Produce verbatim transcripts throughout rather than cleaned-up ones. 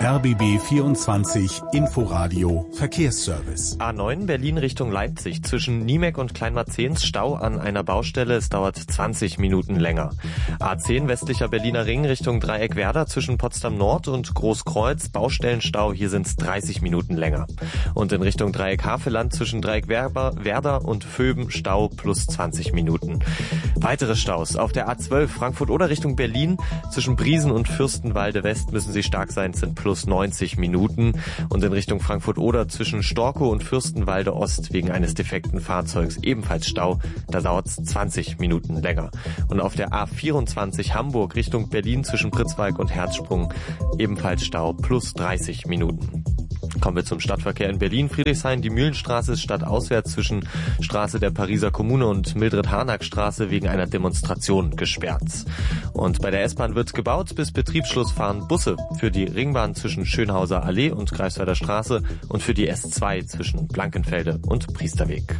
R B B vierundzwanzig Inforadio Verkehrsservice. A neun Berlin Richtung Leipzig. Zwischen Niemek und Kleinmarzehns Stau an einer Baustelle. Es dauert zwanzig Minuten länger. A zehn westlicher Berliner Ring Richtung Dreieck Werder zwischen Potsdam Nord und Großkreuz. Baustellenstau. Hier sind es dreißig Minuten länger. Und in Richtung Dreieck Havelland zwischen Dreieck Werder, Werder und Vöben Stau plus zwanzig Minuten. Weitere Staus auf der A zwölf Frankfurt-Oder Richtung Berlin. Zwischen Briesen und Fürstenwalde West müssen sie stark sein, sind plus neunzig Minuten. Und in Richtung Frankfurt-Oder zwischen Storkow und Fürstenwalde Ost wegen eines defekten Fahrzeugs ebenfalls Stau. Da dauert es zwanzig Minuten länger. Und auf der A vierundzwanzig Hamburg Richtung Berlin zwischen Pritzwalk und Herzsprung ebenfalls Stau plus dreißig Minuten. Kommen wir zum Stadtverkehr in Berlin. Friedrichshain, die Mühlenstraße ist stadtauswärts zwischen Straße der Pariser Kommune und Mildred-Harnack-Straße wegen einer Demonstration gesperrt. Und bei der S-Bahn wird gebaut. Bis Betriebsschluss fahren Busse für die Ringbahn zwischen Schönhauser Allee und Greifswalder Straße und für die S zwei zwischen Blankenfelde und Priesterweg.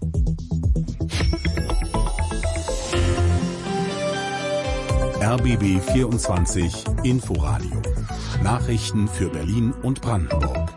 R B B vierundzwanzig Inforadio. Nachrichten für Berlin und Brandenburg.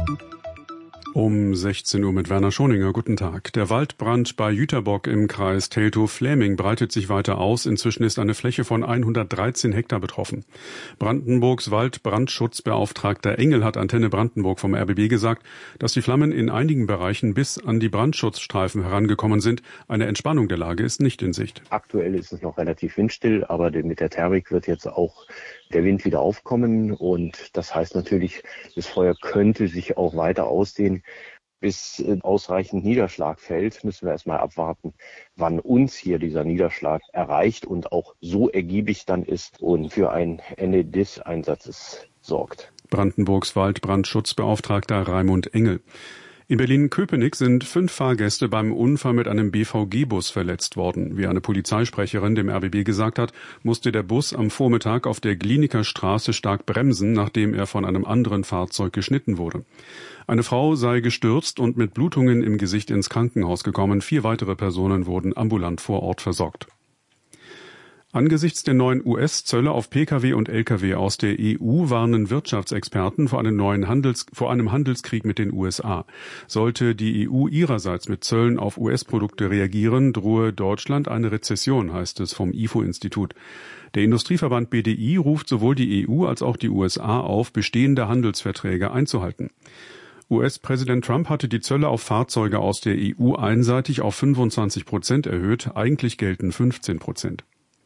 Um sechzehn Uhr mit Werner Schoninger. Guten Tag. Der Waldbrand bei Jüterbock im Kreis Teltow-Fläming breitet sich weiter aus. Inzwischen ist eine Fläche von hundertdreizehn Hektar betroffen. Brandenburgs Waldbrandschutzbeauftragter Engel hat Antenne Brandenburg vom R B B gesagt, dass die Flammen in einigen Bereichen bis an die Brandschutzstreifen herangekommen sind. Eine Entspannung der Lage ist nicht in Sicht. Aktuell ist es noch relativ windstill, aber mit der Thermik wird jetzt auch der Wind wieder aufkommen und das heißt natürlich, das Feuer könnte sich auch weiter ausdehnen. Bis ausreichend Niederschlag fällt, müssen wir erstmal abwarten, wann uns hier dieser Niederschlag erreicht und auch so ergiebig dann ist und für ein Ende des Einsatzes sorgt. Brandenburgs Waldbrandschutzbeauftragter Raimund Engel. In Berlin-Köpenick sind fünf Fahrgäste beim Unfall mit einem B V G-Bus verletzt worden. Wie eine Polizeisprecherin dem R B B gesagt hat, musste der Bus am Vormittag auf der Gliniker Straße stark bremsen, nachdem er von einem anderen Fahrzeug geschnitten wurde. Eine Frau sei gestürzt und mit Blutungen im Gesicht ins Krankenhaus gekommen. Vier weitere Personen wurden ambulant vor Ort versorgt. Angesichts der neuen U S-Zölle auf Pkw und Lkw aus der E U warnen Wirtschaftsexperten vor einem neuen Handels, vor einem Handelskrieg mit den U S A. Sollte die E U ihrerseits mit Zöllen auf U S-Produkte reagieren, drohe Deutschland eine Rezession, heißt es vom I F O-Institut. Der Industrieverband B D I ruft sowohl die E U als auch die U S A auf, bestehende Handelsverträge einzuhalten. U S-Präsident Trump hatte die Zölle auf Fahrzeuge aus der E U einseitig auf fünfundzwanzig Prozent erhöht, eigentlich gelten fünfzehn Prozent.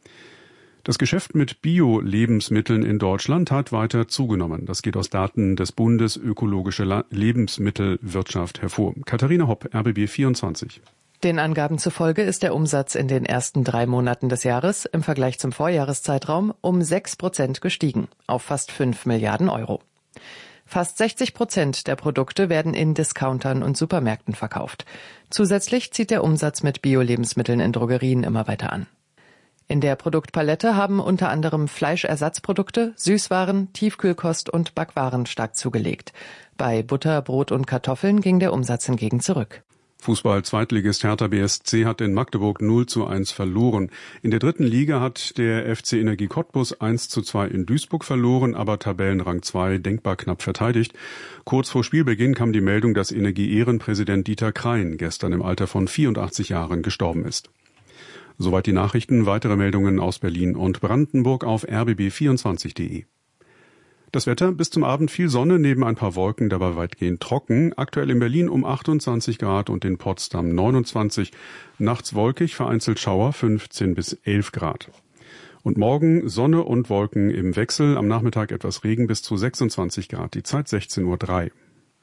Das Geschäft mit Bio-Lebensmitteln in Deutschland hat weiter zugenommen. Das geht aus Daten des Bundes Ökologische Lebensmittelwirtschaft hervor. Katharina Hopp, R B B vierundzwanzig. Den Angaben zufolge ist der Umsatz in den ersten drei Monaten des Jahres im Vergleich zum Vorjahreszeitraum um sechs Prozent gestiegen, auf fast fünf Milliarden Euro. Fast sechzig Prozent der Produkte werden in Discountern und Supermärkten verkauft. Zusätzlich zieht der Umsatz mit Bio-Lebensmitteln in Drogerien immer weiter an. In der Produktpalette haben unter anderem Fleischersatzprodukte, Süßwaren, Tiefkühlkost und Backwaren stark zugelegt. Bei Butter, Brot und Kartoffeln ging der Umsatz hingegen zurück. Fußball-Zweitligist Hertha B S C hat in Magdeburg null zu eins verloren. In der dritten Liga hat der F C Energie Cottbus eins zu zwei in Duisburg verloren, aber Tabellenrang zwei denkbar knapp verteidigt. Kurz vor Spielbeginn kam die Meldung, dass Energie-Ehrenpräsident Dieter Krein gestern im Alter von vierundachtzig Jahren gestorben ist. Soweit die Nachrichten. Weitere Meldungen aus Berlin und Brandenburg auf r b b vierundzwanzig punkt de. Das Wetter: bis zum Abend viel Sonne, neben ein paar Wolken, dabei weitgehend trocken. Aktuell in Berlin um achtundzwanzig Grad und in Potsdam neunundzwanzig. Nachts wolkig, vereinzelt Schauer, fünfzehn bis elf Grad. Und morgen Sonne und Wolken im Wechsel, am Nachmittag etwas Regen bis zu sechsundzwanzig Grad. Die Zeit sechzehn Uhr drei.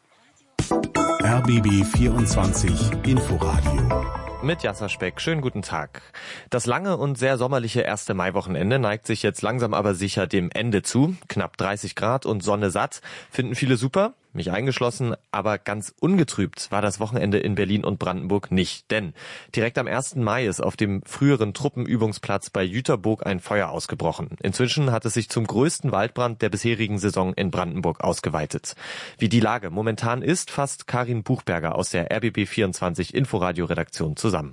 R B B vierundzwanzig Inforadio. Mit Jasser Speck. Schönen guten Tag. Das lange und sehr sommerliche erste Mai-Wochenende neigt sich jetzt langsam aber sicher dem Ende zu. Knapp dreißig Grad und Sonne satt. Finden viele super, mich eingeschlossen, aber ganz ungetrübt war das Wochenende in Berlin und Brandenburg nicht. Denn direkt am ersten Mai ist auf dem früheren Truppenübungsplatz bei Jüterbock ein Feuer ausgebrochen. Inzwischen hat es sich zum größten Waldbrand der bisherigen Saison in Brandenburg ausgeweitet. Wie die Lage momentan ist, fasst Karin Buchberger aus der R B B vierundzwanzig Inforadio-Redaktion zusammen.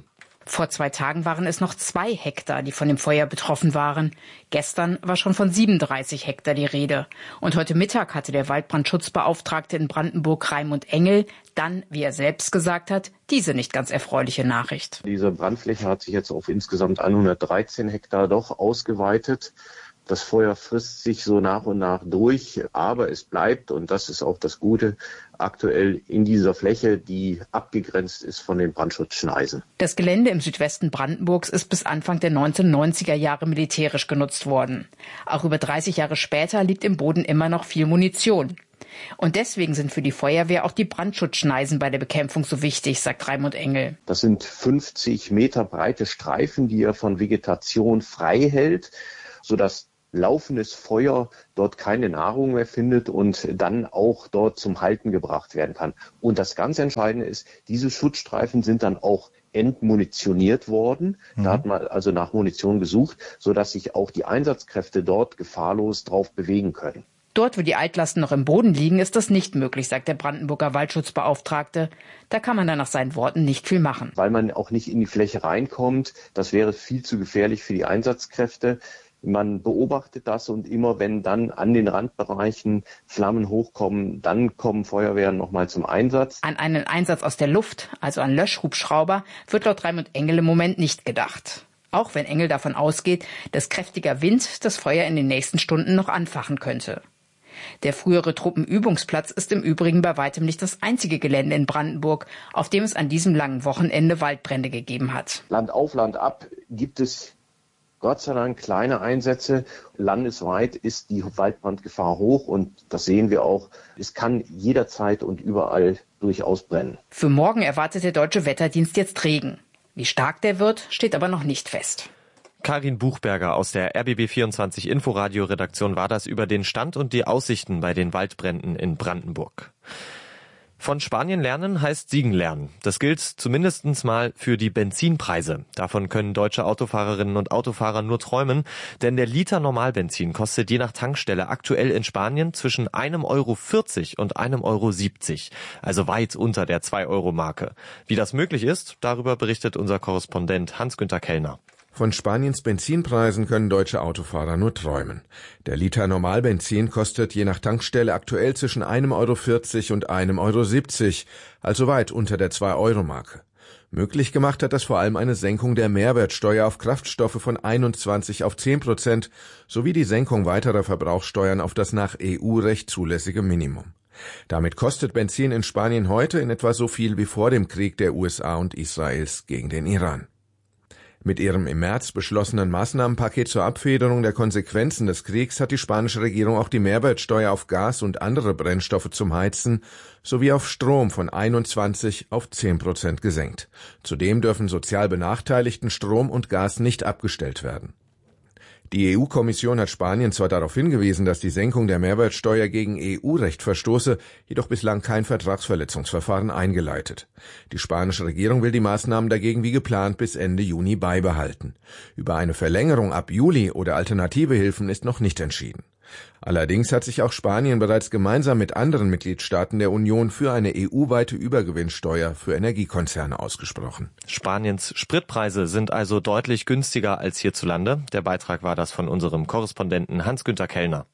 Vor zwei Tagen waren es noch zwei Hektar, die von dem Feuer betroffen waren. Gestern war schon von siebenunddreißig Hektar die Rede. Und heute Mittag hatte der Waldbrandschutzbeauftragte in Brandenburg, Raimund Engel, dann, wie er selbst gesagt hat, diese nicht ganz erfreuliche Nachricht. Diese Brandfläche hat sich jetzt auf insgesamt hundertdreizehn Hektar doch ausgeweitet. Das Feuer frisst sich so nach und nach durch, aber es bleibt, und das ist auch das Gute, aktuell in dieser Fläche, die abgegrenzt ist von den Brandschutzschneisen. Das Gelände im Südwesten Brandenburgs ist bis Anfang der neunzehnhundertneunziger Jahre militärisch genutzt worden. Auch über dreißig Jahre später liegt im Boden immer noch viel Munition. Und deswegen sind für die Feuerwehr auch die Brandschutzschneisen bei der Bekämpfung so wichtig, sagt Raimund Engel. Das sind fünfzig Meter breite Streifen, die er von Vegetation frei hält, sodass laufendes Feuer dort keine Nahrung mehr findet und dann auch dort zum Halten gebracht werden kann. Und das ganz Entscheidende ist, diese Schutzstreifen sind dann auch entmunitioniert worden. Mhm. Da hat man also nach Munition gesucht, sodass sich auch die Einsatzkräfte dort gefahrlos drauf bewegen können. Dort, wo die Altlasten noch im Boden liegen, ist das nicht möglich, sagt der Brandenburger Waldschutzbeauftragte. Da kann man dann nach seinen Worten nicht viel machen. Weil man auch nicht in die Fläche reinkommt, das wäre viel zu gefährlich für die Einsatzkräfte. Man beobachtet das und immer wenn dann an den Randbereichen Flammen hochkommen, dann kommen Feuerwehren nochmal zum Einsatz. An einen Einsatz aus der Luft, also an Löschhubschrauber, wird laut Raimund Engel im Moment nicht gedacht. Auch wenn Engel davon ausgeht, dass kräftiger Wind das Feuer in den nächsten Stunden noch anfachen könnte. Der frühere Truppenübungsplatz ist im Übrigen bei weitem nicht das einzige Gelände in Brandenburg, auf dem es an diesem langen Wochenende Waldbrände gegeben hat. Land auf, Land ab gibt es Gott sei Dank kleine Einsätze. Landesweit ist die Waldbrandgefahr hoch und das sehen wir auch. Es kann jederzeit und überall durchaus brennen. Für morgen erwartet der Deutsche Wetterdienst jetzt Regen. Wie stark der wird, steht aber noch nicht fest. Karin Buchberger aus der R B B vierundzwanzig Inforadio-Redaktion war das über den Stand und die Aussichten bei den Waldbränden in Brandenburg. Von Spanien lernen heißt Siegen lernen. Das gilt zumindest mal für die Benzinpreise. Davon können deutsche Autofahrerinnen und Autofahrer nur träumen, denn der Liter Normalbenzin kostet je nach Tankstelle aktuell in Spanien zwischen einem Euro vierzig und einem Euro siebzig, also weit unter der zwei Euro Marke. Wie das möglich ist, darüber berichtet unser Korrespondent Hans-Günther Kellner. Von Spaniens Benzinpreisen können deutsche Autofahrer nur träumen. Der Liter Normalbenzin kostet je nach Tankstelle aktuell zwischen einem Euro vierzig und einem Euro siebzig, also weit unter der zwei Euro Marke. Möglich gemacht hat das vor allem eine Senkung der Mehrwertsteuer auf Kraftstoffe von einundzwanzig auf zehn Prozent sowie die Senkung weiterer Verbrauchssteuern auf das nach E U-Recht zulässige Minimum. Damit kostet Benzin in Spanien heute in etwa so viel wie vor dem Krieg der U S A und Israels gegen den Iran. Mit ihrem im März beschlossenen Maßnahmenpaket zur Abfederung der Konsequenzen des Kriegs hat die spanische Regierung auch die Mehrwertsteuer auf Gas und andere Brennstoffe zum Heizen sowie auf Strom von einundzwanzig auf zehn Prozent gesenkt. Zudem dürfen sozial benachteiligten Strom und Gas nicht abgestellt werden. Die E U-Kommission hat Spanien zwar darauf hingewiesen, dass die Senkung der Mehrwertsteuer gegen E U-Recht verstoße, jedoch bislang kein Vertragsverletzungsverfahren eingeleitet. Die spanische Regierung will die Maßnahmen dagegen wie geplant bis Ende Juni beibehalten. Über eine Verlängerung ab Juli oder alternative Hilfen ist noch nicht entschieden. Allerdings hat sich auch Spanien bereits gemeinsam mit anderen Mitgliedstaaten der Union für eine E U-weite Übergewinnsteuer für Energiekonzerne ausgesprochen. Spaniens Spritpreise sind also deutlich günstiger als hierzulande. Der Beitrag war das von unserem Korrespondenten Hans-Günther Kellner.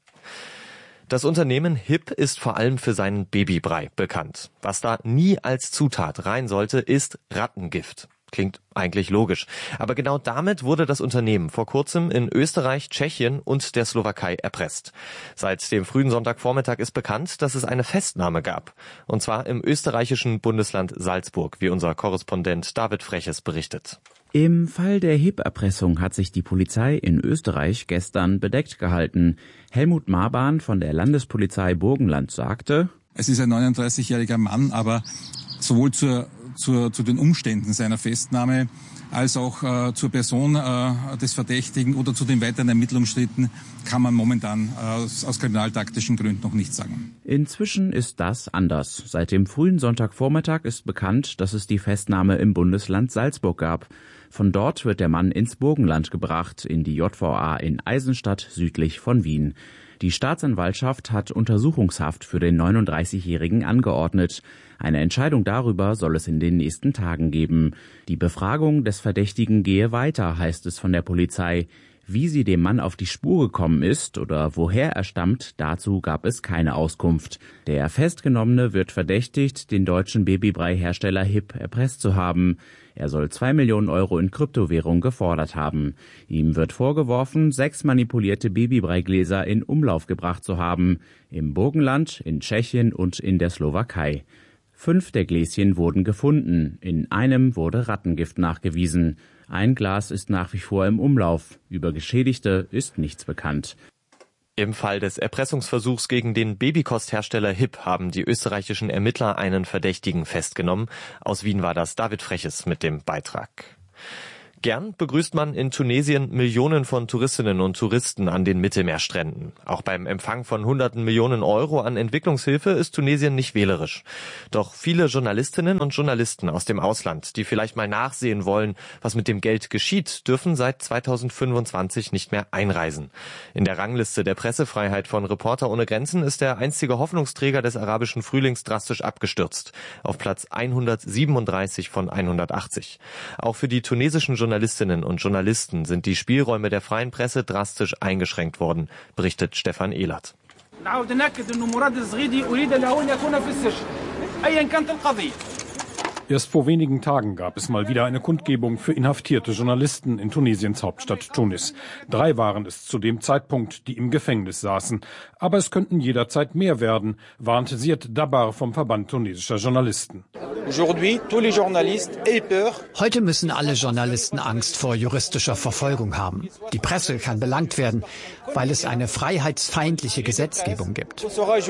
Das Unternehmen H I P ist vor allem für seinen Babybrei bekannt. Was da nie als Zutat rein sollte, ist Rattengift. Klingt eigentlich logisch. Aber genau damit wurde das Unternehmen vor kurzem in Österreich, Tschechien und der Slowakei erpresst. Seit dem frühen Sonntagvormittag ist bekannt, dass es eine Festnahme gab. Und zwar im österreichischen Bundesland Salzburg, wie unser Korrespondent David Freches berichtet. Im Fall der H I P-Erpressung hat sich die Polizei in Österreich gestern bedeckt gehalten. Helmut Marbahn von der Landespolizei Burgenland sagte: Es ist ein neununddreißigjähriger Mann, aber sowohl zur Zur, zu den Umständen seiner Festnahme als auch äh, zur Person äh, des Verdächtigen oder zu den weiteren Ermittlungsschritten kann man momentan äh, aus, aus kriminaltaktischen Gründen noch nichts sagen. Inzwischen ist das anders. Seit dem frühen Sonntagvormittag ist bekannt, dass es die Festnahme im Bundesland Salzburg gab. Von dort wird der Mann ins Burgenland gebracht, in die J V A in Eisenstadt südlich von Wien. Die Staatsanwaltschaft hat Untersuchungshaft für den neununddreißigjährigen angeordnet. Eine Entscheidung darüber soll es in den nächsten Tagen geben. Die Befragung des Verdächtigen gehe weiter, heißt es von der Polizei. Wie sie dem Mann auf die Spur gekommen ist oder woher er stammt, dazu gab es keine Auskunft. Der Festgenommene wird verdächtigt, den deutschen Babybrei-Hersteller H I P erpresst zu haben. Er soll zwei Millionen Euro in Kryptowährung gefordert haben. Ihm wird vorgeworfen, sechs manipulierte Babybreigläser in Umlauf gebracht zu haben. Im Burgenland, in Tschechien und in der Slowakei. Fünf der Gläschen wurden gefunden. In einem wurde Rattengift nachgewiesen. Ein Glas ist nach wie vor im Umlauf. Über Geschädigte ist nichts bekannt. Im Fall des Erpressungsversuchs gegen den Babykosthersteller H I P haben die österreichischen Ermittler einen Verdächtigen festgenommen. Aus Wien war das David Freches mit dem Beitrag. Gern begrüßt man in Tunesien Millionen von Touristinnen und Touristen an den Mittelmeerstränden. Auch beim Empfang von hunderten Millionen Euro an Entwicklungshilfe ist Tunesien nicht wählerisch. Doch viele Journalistinnen und Journalisten aus dem Ausland, die vielleicht mal nachsehen wollen, was mit dem Geld geschieht, dürfen seit zweitausendfünfundzwanzig nicht mehr einreisen. In der Rangliste der Pressefreiheit von Reporter ohne Grenzen ist der einstige Hoffnungsträger des arabischen Frühlings drastisch abgestürzt. Auf Platz hundertsiebenunddreißig von hundertachtzig. Auch für die tunesischen Journalisten Journalistinnen und Journalisten sind die Spielräume der freien Presse drastisch eingeschränkt worden, berichtet Stefan Ehlert. Erst vor wenigen Tagen gab es mal wieder eine Kundgebung für inhaftierte Journalisten in Tunesiens Hauptstadt Tunis. Drei waren es zu dem Zeitpunkt, die im Gefängnis saßen. Aber es könnten jederzeit mehr werden, warnte Ziad Dabar vom Verband tunesischer Journalisten. Heute müssen alle Journalisten Angst vor juristischer Verfolgung haben. Die Presse kann belangt werden, weil es eine freiheitsfeindliche Gesetzgebung gibt.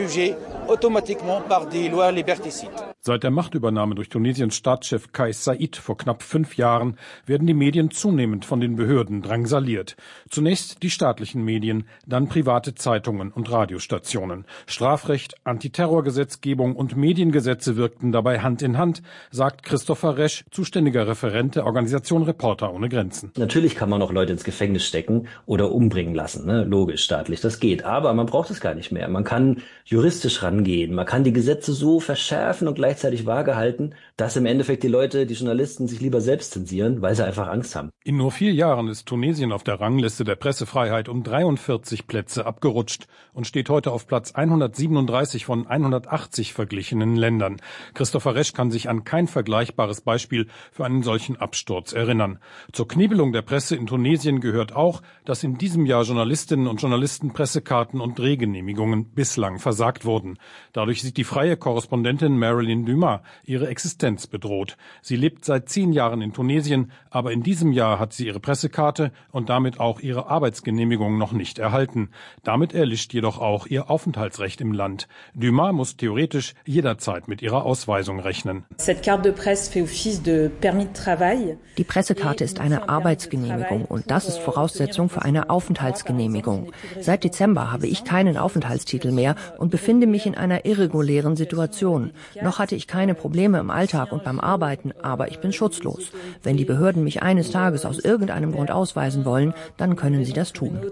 Seit der Machtübernahme durch Tunesiens Staatschef Kais Saied vor knapp fünf Jahren werden die Medien zunehmend von den Behörden drangsaliert. Zunächst die staatlichen Medien, dann private Zeitungen und Radiostationen. Strafrecht, Antiterrorgesetzgebung und Mediengesetze wirkten dabei Hand in Hand, sagt Christopher Resch, zuständiger Referent der Organisation Reporter ohne Grenzen. Natürlich kann man auch Leute ins Gefängnis stecken oder umbringen lassen, ne? Logisch, staatlich, das geht. Aber man braucht es gar nicht mehr. Man kann juristisch rangehen, man kann die Gesetze so verschärfen und gleichzeitig vage halten, dass im Endeffekt die Leute, die Journalisten sich lieber selbst zensieren, weil sie einfach Angst haben. In nur vier Jahren ist Tunesien auf der Rangliste der Pressefreiheit um dreiundvierzig Plätze abgerutscht und steht heute auf Platz hundertsiebenunddreißig von hundertachtzig verglichenen Ländern. Christopher Resch kann sich an kein vergleichbares Beispiel für einen solchen Absturz erinnern. Zur Knebelung der Presse in Tunesien gehört auch, dass in diesem Jahr Journalistinnen und Journalisten Pressekarten und Drehgenehmigungen bislang versagt wurden. Dadurch sieht die freie Korrespondentin Marilyn Dumas ihre Existenz bedroht. Sie lebt seit zehn Jahren in Tunesien, aber in diesem Jahr hat sie ihre Pressekarte und damit auch ihre Arbeitsgenehmigung noch nicht erhalten. Damit erlischt jedoch auch ihr Aufenthaltsrecht im Land. Dumas muss theoretisch jederzeit mit ihrer Ausweisung rechnen. Die Pressekarte ist eine Arbeitsgenehmigung und das ist Voraussetzung für eine Aufenthaltsgenehmigung. Seit Dezember habe ich keinen Aufenthaltstitel mehr und befinde mich in einer irregulären Situation. Noch hatte ich keine Probleme im Alltag und beim Arbeiten, aber ich bin schutzlos. Wenn die Behörden mich eines Tages aus irgendeinem Grund ausweisen wollen, dann können sie das tun.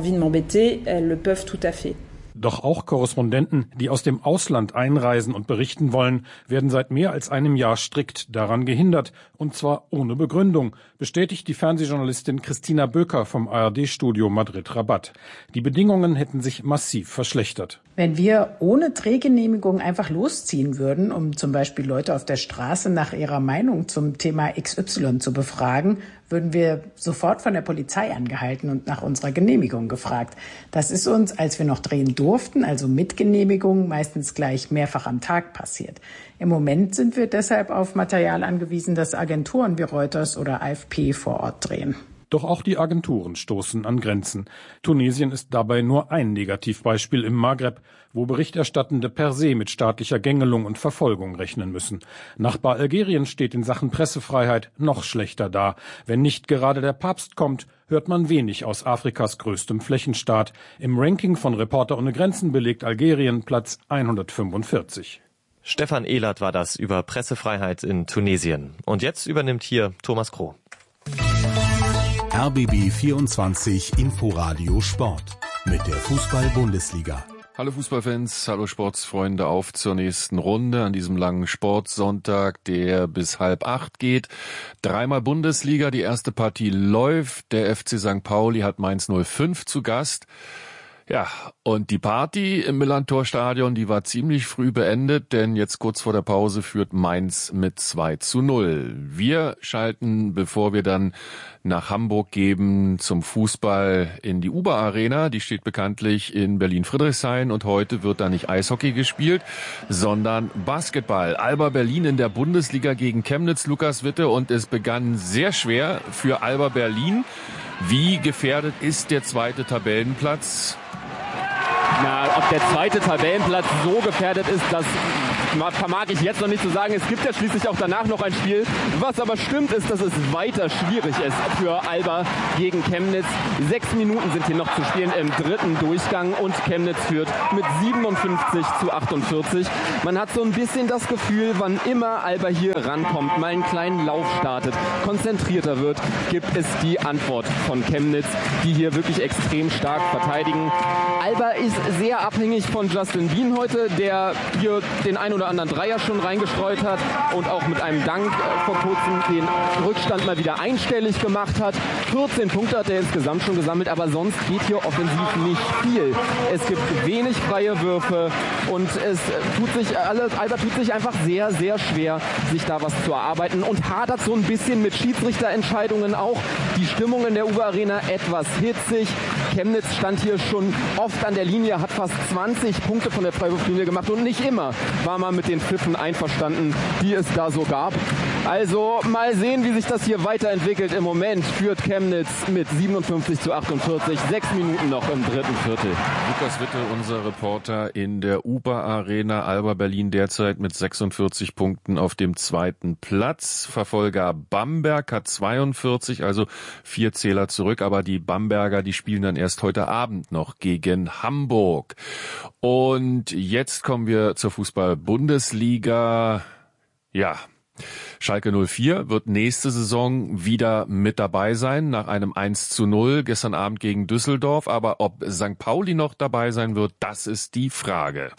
Doch auch Korrespondenten, die aus dem Ausland einreisen und berichten wollen, werden seit mehr als einem Jahr strikt daran gehindert, und zwar ohne Begründung, bestätigt die Fernsehjournalistin Christina Böker vom A R D-Studio Madrid-Rabat. Die Bedingungen hätten sich massiv verschlechtert. Wenn wir ohne Drehgenehmigung einfach losziehen würden, um zum Beispiel Leute auf der Straße nach ihrer Meinung zum Thema X Y zu befragen, würden wir sofort von der Polizei angehalten und nach unserer Genehmigung gefragt. Das ist uns, als wir noch drehen durften, also mit Genehmigung, meistens gleich mehrfach am Tag passiert. Im Moment sind wir deshalb auf Material angewiesen, das Agenturen wie Reuters oder A F P vor Ort drehen. Doch auch die Agenturen stoßen an Grenzen. Tunesien ist dabei nur ein Negativbeispiel im Maghreb, wo Berichterstattende per se mit staatlicher Gängelung und Verfolgung rechnen müssen. Nachbar Algerien steht in Sachen Pressefreiheit noch schlechter da. Wenn nicht gerade der Papst kommt, hört man wenig aus Afrikas größtem Flächenstaat. Im Ranking von Reporter ohne Grenzen belegt Algerien Platz hundertfünfundvierzig. Stefan Ehlert war das über Pressefreiheit in Tunesien. Und jetzt übernimmt hier Thomas Kroh. R B B vierundzwanzig Inforadio Sport. mit der Fußball-Bundesliga. Hallo Fußballfans, hallo Sportsfreunde, auf zur nächsten Runde an diesem langen Sportsonntag, der bis halb acht geht. Dreimal Bundesliga, die erste Partie läuft. Der F C Sankt Pauli hat Mainz null fünf zu Gast. Ja, und die Party im Millerntor-Stadion, die war ziemlich früh beendet, denn jetzt kurz vor der Pause führt Mainz mit zwei zu null. Wir schalten, bevor wir dann nach Hamburg geben, zum Fußball in die Uber Arena. Die steht bekanntlich in Berlin-Friedrichshain und heute wird da nicht Eishockey gespielt, sondern Basketball. Alba Berlin in der Bundesliga gegen Chemnitz, Lukas Witte, und es begann sehr schwer für Alba Berlin. Wie gefährdet ist der zweite Tabellenplatz? Na, ob der zweite Tabellenplatz so gefährdet ist, das vermag ich jetzt noch nicht zu sagen. Es gibt ja schließlich auch danach noch ein Spiel. Was aber stimmt, ist, dass es weiter schwierig ist für Alba gegen Chemnitz. Sechs Minuten sind hier noch zu spielen im dritten Durchgang und Chemnitz führt mit siebenundfünfzig zu achtundvierzig. Man hat so ein bisschen das Gefühl, wann immer Alba hier rankommt, mal einen kleinen Lauf startet, konzentrierter wird, gibt es die Antwort von Chemnitz, die hier wirklich extrem stark verteidigen. Alba ist sehr abhängig von Justin Wien heute, der hier den ein oder anderen Dreier schon reingestreut hat und auch mit einem Dank vor kurzem den Rückstand mal wieder einstellig gemacht hat. vierzehn Punkte hat er insgesamt schon gesammelt, aber sonst geht hier offensiv nicht viel. Es gibt wenig freie Würfe und es tut sich alles, Alba tut sich einfach sehr, sehr schwer, sich da was zu erarbeiten und hadert so ein bisschen mit Schiedsrichterentscheidungen auch. Die Stimmung in der Uber Arena etwas hitzig. Chemnitz stand hier schon oft an der Linie, hat fast zwanzig Punkte von der Freiwurflinie gemacht und nicht immer war man mit den Pfiffen einverstanden, die es da so gab. Also mal sehen, wie sich das hier weiterentwickelt. Im Moment führt Chemnitz mit siebenundfünfzig zu achtundvierzig, sechs Minuten noch im dritten Viertel. Lukas Witte, unser Reporter in der Uber Arena. Alba Berlin derzeit mit sechsundvierzig Punkten auf dem zweiten Platz. Verfolger Bamberg hat zweiundvierzig, also vier Zähler zurück, aber die Bamberger, die spielen dann erst heute Abend noch gegen Hamburg. Und jetzt kommen wir zur Fußball-Bundesliga. Ja, Schalke null vier wird nächste Saison wieder mit dabei sein, nach einem eins zu null gestern Abend gegen Düsseldorf. Aber ob Sankt Pauli noch dabei sein wird, das ist die Frage.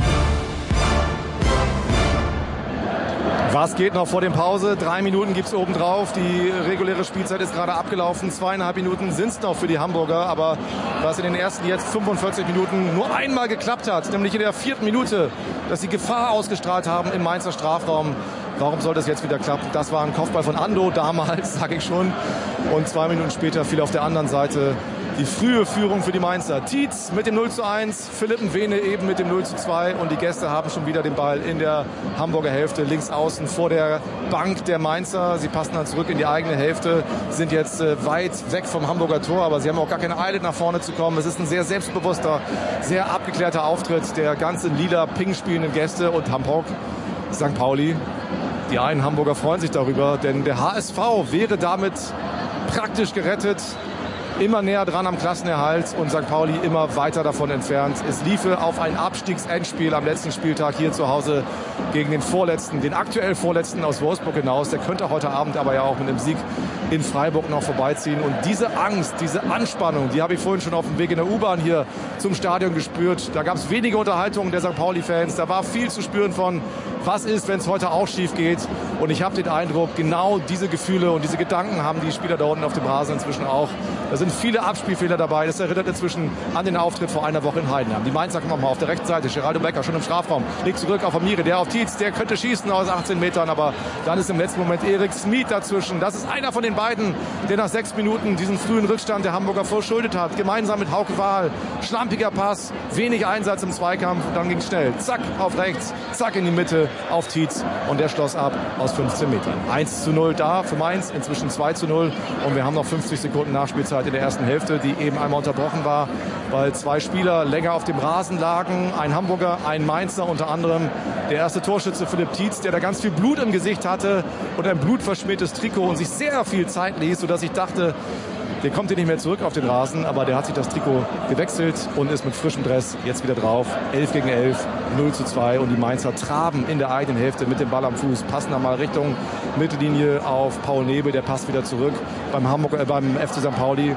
Was geht noch vor der Pause? Drei Minuten gibt's obendrauf. Die reguläre Spielzeit ist gerade abgelaufen. Zweieinhalb Minuten sind's noch für die Hamburger. Aber was in den ersten jetzt fünfundvierzig Minuten nur einmal geklappt hat, nämlich in der vierten Minute, dass sie Gefahr ausgestrahlt haben im Mainzer Strafraum. Warum soll das jetzt wieder klappen? Das war ein Kopfball von Ando damals, sage ich schon. Und zwei Minuten später fiel auf der anderen Seite die frühe Führung für die Mainzer. Tietz mit dem null zu eins, Philippen-Vene eben mit dem null zu zwei und die Gäste haben schon wieder den Ball in der Hamburger Hälfte links außen vor der Bank der Mainzer. Sie passen dann zurück in die eigene Hälfte, sind jetzt äh, weit weg vom Hamburger Tor, aber sie haben auch gar keine Eile nach vorne zu kommen. Es ist ein sehr selbstbewusster, sehr abgeklärter Auftritt der ganzen lila-pink spielenden Gäste und Hamburg, Sankt Pauli. Die einen Hamburger freuen sich darüber, denn der H S V wäre damit praktisch gerettet. Immer näher dran am Klassenerhalt und Sankt Pauli immer weiter davon entfernt. Es liefe auf ein Abstiegsendspiel am letzten Spieltag hier zu Hause gegen den Vorletzten, den aktuell Vorletzten aus Wolfsburg hinaus. Der könnte heute Abend aber ja auch mit einem Sieg in Freiburg noch vorbeiziehen. Und diese Angst, diese Anspannung, die habe ich vorhin schon auf dem Weg in der U-Bahn hier zum Stadion gespürt. Da gab es wenige Unterhaltungen der Sankt Pauli-Fans. Da war viel zu spüren von, was ist, wenn es heute auch schief geht. Und ich habe den Eindruck, genau diese Gefühle und diese Gedanken haben die Spieler da unten auf dem Rasen inzwischen auch. Da sind viele Abspielfehler dabei. Das erinnert inzwischen an den Auftritt vor einer Woche in Heidenheim. Die Mainzer kommen nochmal auf der rechten Seite. Geraldo Becker schon im Strafraum. Legt zurück auf Amiri, der auf Tietz. Der könnte schießen aus achtzehn Metern. Aber dann ist im letzten Moment Erik Smith dazwischen. Das ist einer von den beiden, der nach sechs Minuten diesen frühen Rückstand der Hamburger verschuldet hat. Gemeinsam mit Hauke Wahl. Schlampiger Pass. Wenig Einsatz im Zweikampf. Und dann ging es schnell. Zack, auf rechts. Zack, in die Mitte auf Tietz. Und der schloss ab aus fünfzehn Metern. eins zu null da für Mainz. Inzwischen zwei zu null. Und wir haben noch fünfzig Sekunden Nachspielzeit in der ersten Hälfte, die eben einmal unterbrochen war, weil zwei Spieler länger auf dem Rasen lagen. Ein Hamburger, ein Mainzer, unter anderem der erste Torschütze Philipp Tietz, der da ganz viel Blut im Gesicht hatte und ein blutverschmiertes Trikot und sich sehr viel Zeit ließ, sodass ich dachte, der kommt hier nicht mehr zurück auf den Rasen, aber der hat sich das Trikot gewechselt und ist mit frischem Dress jetzt wieder drauf. elf gegen elf, null zu zwei und die Mainzer traben in der eigenen Hälfte mit dem Ball am Fuß, passen dann mal Richtung Mittellinie auf Paul Nebel, der passt wieder zurück beim Hamburg, äh, beim F C Sankt Pauli.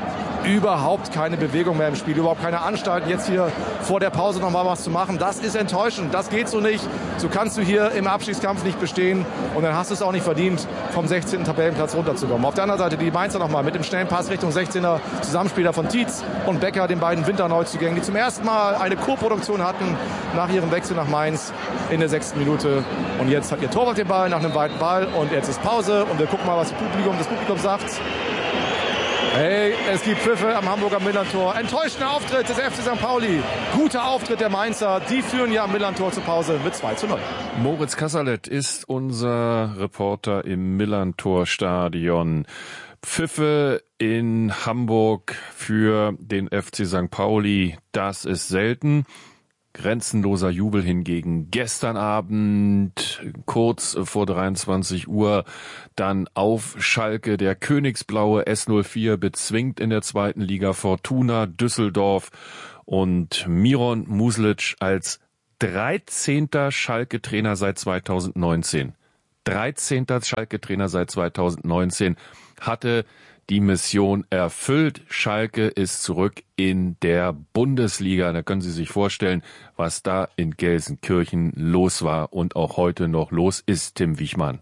überhaupt keine Bewegung mehr im Spiel, überhaupt keine Anstalten, jetzt hier vor der Pause noch mal was zu machen. Das ist enttäuschend, das geht so nicht. So kannst du hier im Abstiegskampf nicht bestehen und dann hast du es auch nicht verdient, vom sechzehnten Tabellenplatz runterzukommen. Auf der anderen Seite die Mainzer noch mal mit dem schnellen Pass Richtung sechzehner, Zusammenspieler von Tietz und Becker, den beiden Winterneuzugängen, die zum ersten Mal eine Co-Produktion hatten nach ihrem Wechsel nach Mainz in der sechsten Minute. Und jetzt hat ihr Torwart den Ball nach einem weiten Ball und jetzt ist Pause und wir gucken mal, was das Publikum, das Publikum sagt. Hey, es gibt Pfiffe am Hamburger Millerntor. Enttäuschender Auftritt des F C Sankt Pauli. Guter Auftritt der Mainzer. Die führen ja am Millerntor zur Pause mit zwei zu null. Moritz Kasserlet ist unser Reporter im Millerntor-Stadion. Pfiffe in Hamburg für den F C Sankt Pauli, das ist selten. Grenzenloser Jubel hingegen gestern Abend, kurz vor dreiundzwanzig Uhr, dann auf Schalke. Der Königsblaue S null vier bezwingt in der zweiten Liga Fortuna Düsseldorf und Miron Muslic als dreizehnter Schalke-Trainer seit zweitausendneunzehn. dreizehnter Schalke-Trainer seit zweitausendneunzehn hatte die Mission erfüllt. Schalke ist zurück in der Bundesliga. Da können Sie sich vorstellen, was da in Gelsenkirchen los war und auch heute noch los ist. Tim Wichmann.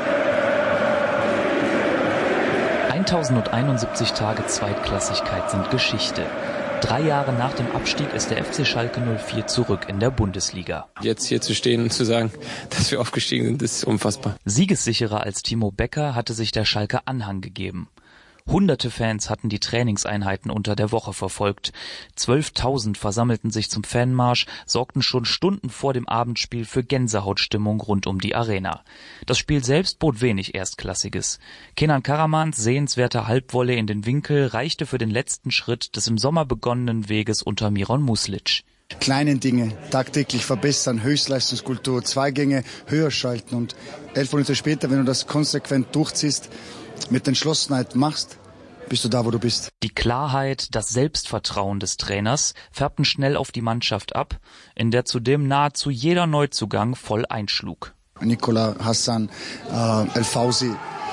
eintausendeinundsiebzig Tage Zweitklassigkeit sind Geschichte. Drei Jahre nach dem Abstieg ist der F C Schalke null vier zurück in der Bundesliga. Jetzt hier zu stehen und zu sagen, dass wir aufgestiegen sind, ist unfassbar. Siegessicherer als Timo Becker hatte sich der Schalke Anhang gegeben. Hunderte Fans hatten die Trainingseinheiten unter der Woche verfolgt. Zwölftausend versammelten sich zum Fanmarsch, sorgten schon Stunden vor dem Abendspiel für Gänsehautstimmung rund um die Arena. Das Spiel selbst bot wenig Erstklassiges. Kenan Karamans sehenswerter Halbvolley in den Winkel reichte für den letzten Schritt des im Sommer begonnenen Weges unter Miron Muslic. Kleine Dinge tagtäglich verbessern, Höchstleistungskultur, zwei Gänge höher schalten und elf Minuten später, wenn du das konsequent durchziehst, mit Entschlossenheit machst, bist du da, wo du bist. Die Klarheit, das Selbstvertrauen des Trainers färbten schnell auf die Mannschaft ab, in der zudem nahezu jeder Neuzugang voll einschlug. Nikola, Hassan, äh, El Fauzi,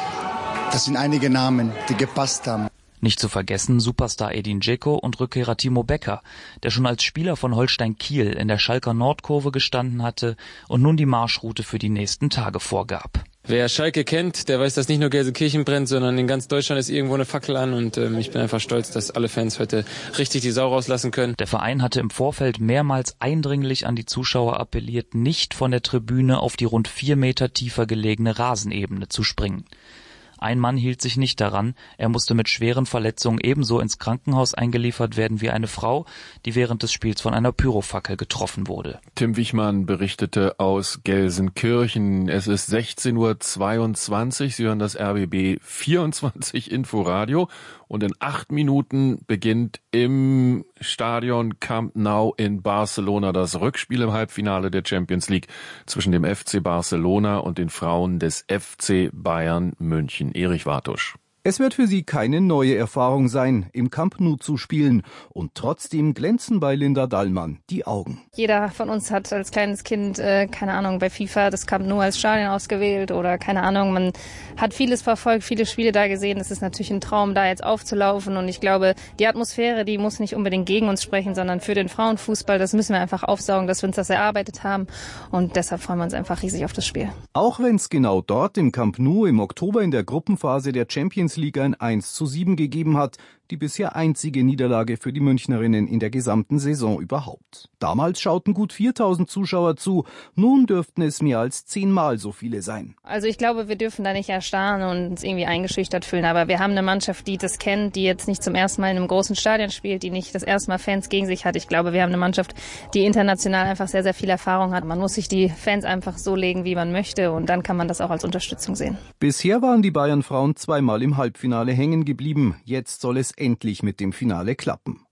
das sind einige Namen, die gepasst haben. Nicht zu vergessen Superstar Edin Dzeko und Rückkehrer Timo Becker, der schon als Spieler von Holstein Kiel in der Schalker Nordkurve gestanden hatte und nun die Marschroute für die nächsten Tage vorgab. Wer Schalke kennt, der weiß, dass nicht nur Gelsenkirchen brennt, sondern in ganz Deutschland ist irgendwo eine Fackel an und ähm, ich bin einfach stolz, dass alle Fans heute richtig die Sau rauslassen können. Der Verein hatte im Vorfeld mehrmals eindringlich an die Zuschauer appelliert, nicht von der Tribüne auf die rund vier Meter tiefer gelegene Rasenebene zu springen. Ein Mann hielt sich nicht daran, er musste mit schweren Verletzungen ebenso ins Krankenhaus eingeliefert werden wie eine Frau, die während des Spiels von einer Pyrofackel getroffen wurde. Tim Wichmann berichtete aus Gelsenkirchen. Es ist sechzehn Uhr zweiundzwanzig, Sie hören das R B B vierundzwanzig Inforadio und in acht Minuten beginnt im Stadion Camp Nou in Barcelona das Rückspiel im Halbfinale der Champions League zwischen dem F C Barcelona und den Frauen des F C Bayern München. Erich Wartusch. Es wird für sie keine neue Erfahrung sein, im Camp Nou zu spielen. Und trotzdem glänzen bei Linda Dallmann die Augen. Jeder von uns hat als kleines Kind, äh, keine Ahnung, bei FIFA das Camp Nou als Stadion ausgewählt oder keine Ahnung. Man hat vieles verfolgt, viele Spiele da gesehen. Es ist natürlich ein Traum, da jetzt aufzulaufen. Und ich glaube, die Atmosphäre, die muss nicht unbedingt gegen uns sprechen, sondern für den Frauenfußball. Das müssen wir einfach aufsaugen, dass wir uns das erarbeitet haben. Und deshalb freuen wir uns einfach riesig auf das Spiel. Auch wenn es genau dort im Camp Nou im Oktober in der Gruppenphase der Champions League ein eins zu sieben gegeben hat, die bisher einzige Niederlage für die Münchnerinnen in der gesamten Saison überhaupt. Damals schauten gut viertausend Zuschauer zu, nun dürften es mehr als zehnmal so viele sein. Also ich glaube, wir dürfen da nicht erstarren und uns irgendwie eingeschüchtert fühlen, aber wir haben eine Mannschaft, die das kennt, die jetzt nicht zum ersten Mal in einem großen Stadion spielt, die nicht das erste Mal Fans gegen sich hat. Ich glaube, wir haben eine Mannschaft, die international einfach sehr, sehr viel Erfahrung hat. Man muss sich die Fans einfach so legen, wie man möchte und dann kann man das auch als Unterstützung sehen. Bisher waren die Bayern-Frauen zweimal im Halbfinale hängen geblieben. Jetzt soll es endlich mit dem Finale klappen.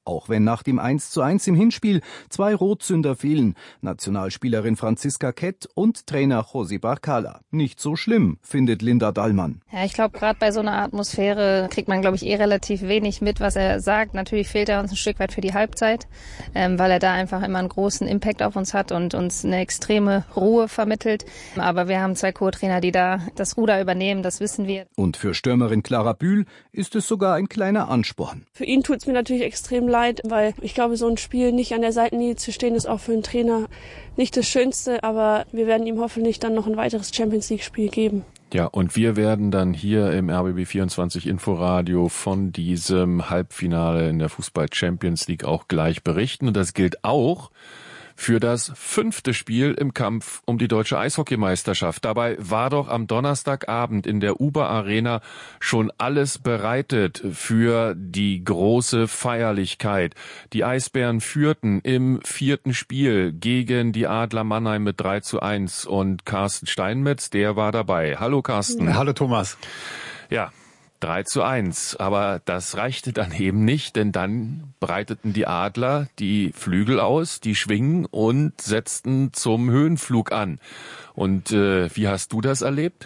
auch wenn nach dem eins zu eins im Hinspiel zwei Rotzünder fehlen, Nationalspielerin Franziska Kett und Trainer José Barcala. Nicht so schlimm, findet Linda Dallmann. Ja, ich glaube, gerade bei so einer Atmosphäre kriegt man, glaube ich, eh relativ wenig mit, was er sagt. Natürlich fehlt er uns ein Stück weit für die Halbzeit, ähm, weil er da einfach immer einen großen Impact auf uns hat und uns eine extreme Ruhe vermittelt. Aber wir haben zwei Co-Trainer, die da das Ruder übernehmen, das wissen wir. Und für Stürmerin Clara Bühl ist es sogar ein kleiner Ansporn. Für ihn tut es mir natürlich extrem leid, weil ich glaube, so ein Spiel nicht an der Seitenlinie zu stehen, ist auch für einen Trainer nicht das Schönste. Aber wir werden ihm hoffentlich dann noch ein weiteres Champions-League-Spiel geben. Ja, und wir werden dann hier im R B B vierundzwanzig Inforadio von diesem Halbfinale in der Fußball-Champions League auch gleich berichten. Und das gilt auch für das fünfte Spiel im Kampf um die deutsche Eishockeymeisterschaft. Dabei war doch am Donnerstagabend in der Uber Arena schon alles bereitet für die große Feierlichkeit. Die Eisbären führten im vierten Spiel gegen die Adler Mannheim mit drei zu eins und Carsten Steinmetz, der war dabei. Hallo Carsten. Hallo Thomas. Ja. drei zu eins, aber das reichte dann eben nicht, denn dann breiteten die Adler die Flügel aus, die Schwingen und setzten zum Höhenflug an. Und äh, wie hast du das erlebt?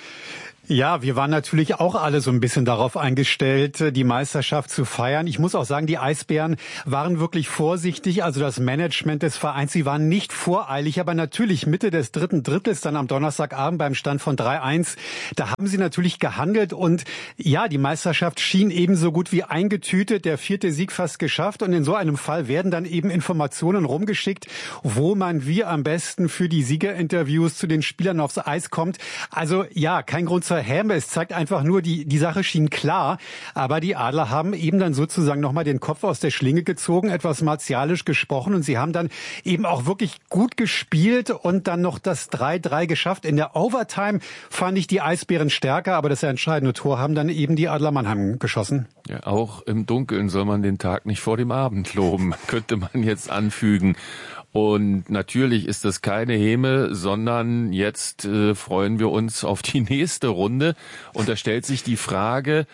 Ja, wir waren natürlich auch alle so ein bisschen darauf eingestellt, die Meisterschaft zu feiern. Ich muss auch sagen, die Eisbären waren wirklich vorsichtig, also das Management des Vereins, sie waren nicht voreilig, aber natürlich Mitte des dritten Drittels dann am Donnerstagabend beim Stand von drei eins, da haben sie natürlich gehandelt und ja, die Meisterschaft schien ebenso gut wie eingetütet, der vierte Sieg fast geschafft und in so einem Fall werden dann eben Informationen rumgeschickt, wo man wie am besten für die Siegerinterviews zu den Spielern aufs Eis kommt. Also ja, kein Grund zur Häme. Es zeigt einfach nur, die, die Sache schien klar. Aber die Adler haben eben dann sozusagen nochmal den Kopf aus der Schlinge gezogen, etwas martialisch gesprochen und sie haben dann eben auch wirklich gut gespielt und dann noch das drei drei geschafft. In der Overtime fand ich die Eisbären stärker, aber das entscheidende Tor haben dann eben die Adler Mannheim geschossen. Ja, auch im Dunkeln soll man den Tag nicht vor dem Abend loben, könnte man jetzt anfügen. Und natürlich ist das keine Häme, sondern jetzt äh, freuen wir uns auf die nächste Runde. Und da stellt sich die Frage,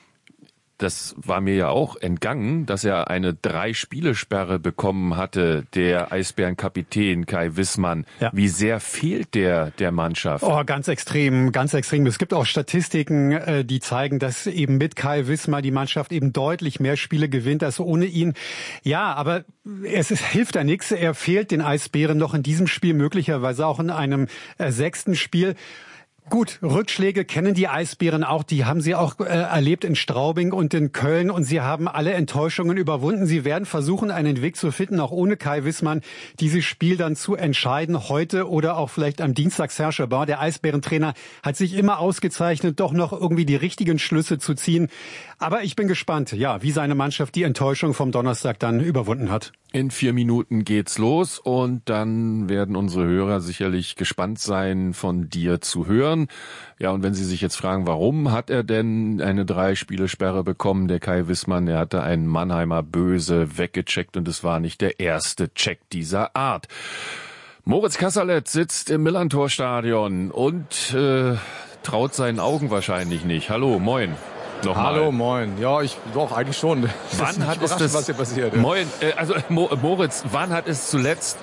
das war mir ja auch entgangen, dass er eine Drei-Spiele-Sperre bekommen hatte, der Eisbärenkapitän Kai Wissmann. Ja. Wie sehr fehlt der der Mannschaft? Oh, ganz extrem, ganz extrem. Es gibt auch Statistiken, die zeigen, dass eben mit Kai Wissmann die Mannschaft eben deutlich mehr Spiele gewinnt als ohne ihn. Ja, aber es ist, hilft ja nichts. Er fehlt den Eisbären noch in diesem Spiel, möglicherweise auch in einem äh, sechsten Spiel. Gut, Rückschläge kennen die Eisbären auch, die haben sie auch äh, erlebt in Straubing und in Köln und sie haben alle Enttäuschungen überwunden. Sie werden versuchen, einen Weg zu finden, auch ohne Kai Wissmann, dieses Spiel dann zu entscheiden, heute oder auch vielleicht am Dienstag. Serge Aubin, der Eisbärentrainer, hat sich immer ausgezeichnet, doch noch irgendwie die richtigen Schlüsse zu ziehen. Aber ich bin gespannt, ja, wie seine Mannschaft die Enttäuschung vom Donnerstag dann überwunden hat. In vier Minuten geht's los und dann werden unsere Hörer sicherlich gespannt sein, von dir zu hören. Ja, und wenn Sie sich jetzt fragen, warum hat er denn eine Drei-Spiele-Sperre bekommen, der Kai Wissmann, der hatte einen Mannheimer böse weggecheckt und es war nicht der erste Check dieser Art. Moritz Kasserlet sitzt im Millantor-Stadion und äh, traut seinen Augen wahrscheinlich nicht. Hallo, moin. Nochmal. Hallo, moin. Ja, ich doch eigentlich schon. Das wann ist hat es das, was hier passiert? Ja. Moin, äh, also Mo, Moritz, wann hat es zuletzt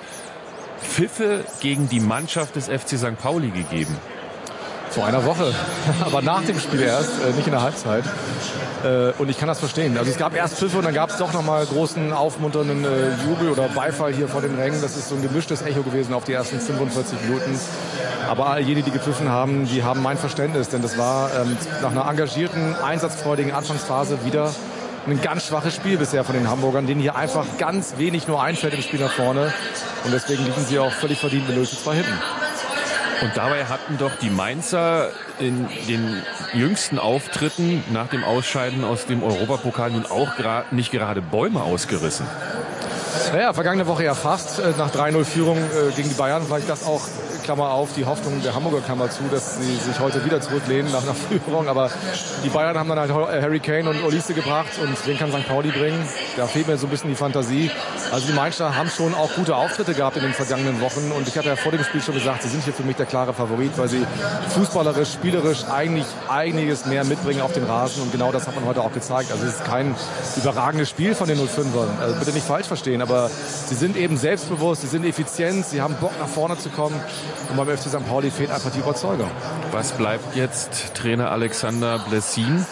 Pfiffe gegen die Mannschaft des F C Sankt Pauli gegeben? Vor einer Woche, aber nach dem Spiel erst, äh, nicht in der Halbzeit. Äh, und ich kann das verstehen. Also es gab erst Pfiffe und dann gab es doch nochmal großen, aufmunternden äh, Jubel oder Beifall hier vor den Rängen. Das ist so ein gemischtes Echo gewesen auf die ersten fünfundvierzig Minuten. Aber all jene, die gepfiffen haben, die haben mein Verständnis. Denn das war ähm, nach einer engagierten, einsatzfreudigen Anfangsphase wieder ein ganz schwaches Spiel bisher von den Hamburgern, denen hier einfach ganz wenig nur einfällt im Spiel nach vorne. Und deswegen liegen sie auch völlig verdient mit null zu zwei hinten. Und dabei hatten doch die Mainzer in den jüngsten Auftritten nach dem Ausscheiden aus dem Europapokal nun auch gra- nicht gerade Bäume ausgerissen. Naja, vergangene Woche ja fast, äh, nach drei null Führung äh, gegen die Bayern. Vielleicht das auch, Klammer auf, die Hoffnung der Hamburger Klammer zu, dass sie sich heute wieder zurücklehnen nach einer Führung. Aber die Bayern haben dann halt Harry Kane und Olise gebracht und den kann Sankt Pauli bringen. Da fehlt mir so ein bisschen die Fantasie. Also die Mainzer haben schon auch gute Auftritte gehabt in den vergangenen Wochen und ich hatte ja vor dem Spiel schon gesagt, sie sind hier für mich der klare Favorit, weil sie fußballerisch, spielerisch eigentlich einiges mehr mitbringen auf den Rasen und genau das hat man heute auch gezeigt. Also es ist kein überragendes Spiel von den null fünfern, also bitte nicht falsch verstehen, aber sie sind eben selbstbewusst, sie sind effizient, sie haben Bock nach vorne zu kommen und beim F C Sankt Pauli fehlt einfach die Überzeugung. Was bleibt jetzt Trainer Alexander Blessin?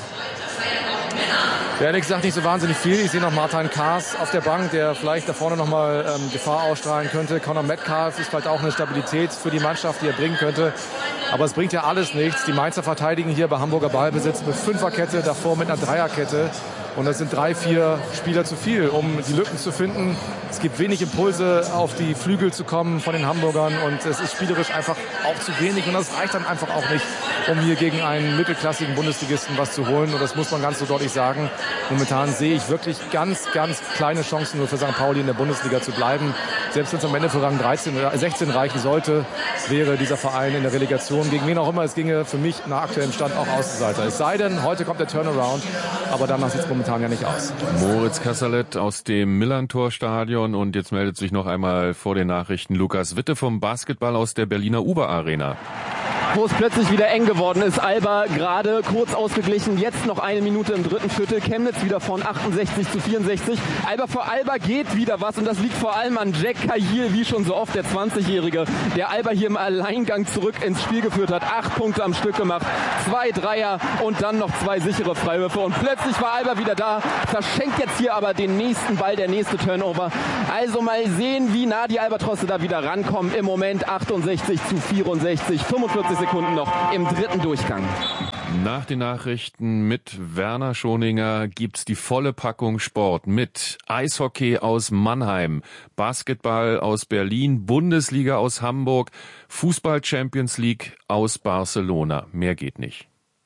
Ja, ehrlich gesagt nicht so wahnsinnig viel. Ich sehe noch Martin Kaas auf der Bank, der vielleicht da vorne nochmal ähm, Gefahr ausstrahlen könnte. Conor Metcalf ist vielleicht auch eine Stabilität für die Mannschaft, die er bringen könnte. Aber es bringt ja alles nichts. Die Mainzer verteidigen hier bei Hamburger Ballbesitz mit Fünferkette, davor mit einer Dreierkette. Und das sind drei, vier Spieler zu viel, um die Lücken zu finden. Es gibt wenig Impulse, auf die Flügel zu kommen von den Hamburgern. Und es ist spielerisch einfach auch zu wenig. Und das reicht dann einfach auch nicht, um hier gegen einen mittelklassigen Bundesligisten was zu holen. Und das muss man ganz so deutlich sagen. Momentan sehe ich wirklich ganz, ganz kleine Chancen nur für Sankt Pauli in der Bundesliga zu bleiben. Selbst wenn es am Ende für Rang dreizehn oder sechzehn reichen sollte, wäre dieser Verein in der Relegation. Gegen wen auch immer es ginge, für mich nach aktuellem Stand auch Außenseiter. Es sei denn, heute kommt der Turnaround. Aber danach sieht es momentan ja nicht aus. Moritz Kasserlet aus dem Millantor-Stadion und jetzt meldet sich noch einmal vor den Nachrichten Lukas Witte vom Basketball aus der Berliner Uber Arena. Wo es plötzlich wieder eng geworden ist. Alba gerade kurz ausgeglichen, jetzt noch eine Minute im dritten Viertel. Chemnitz wieder von achtundsechzig zu vierundsechzig. Alba für Alba geht wieder was und das liegt vor allem an Jack Cahill, wie schon so oft der zwanzigjährige, der Alba hier im Alleingang zurück ins Spiel geführt hat. Acht Punkte am Stück gemacht, zwei Dreier und dann noch zwei sichere Freiwürfe und plötzlich war Alba wieder da, verschenkt jetzt hier aber den nächsten Ball, der nächste Turnover. Also mal sehen, wie nah die Albatrosse da wieder rankommen. Im Moment achtundsechzig zu vierundsechzig, fünfundvierzig Sekunden noch im dritten Durchgang. Nach den Nachrichten mit Werner Schoninger gibt's die volle Packung Sport mit Eishockey aus Mannheim, Basketball aus Berlin, Bundesliga aus Hamburg, Fußball Champions League aus Barcelona. Mehr geht nicht.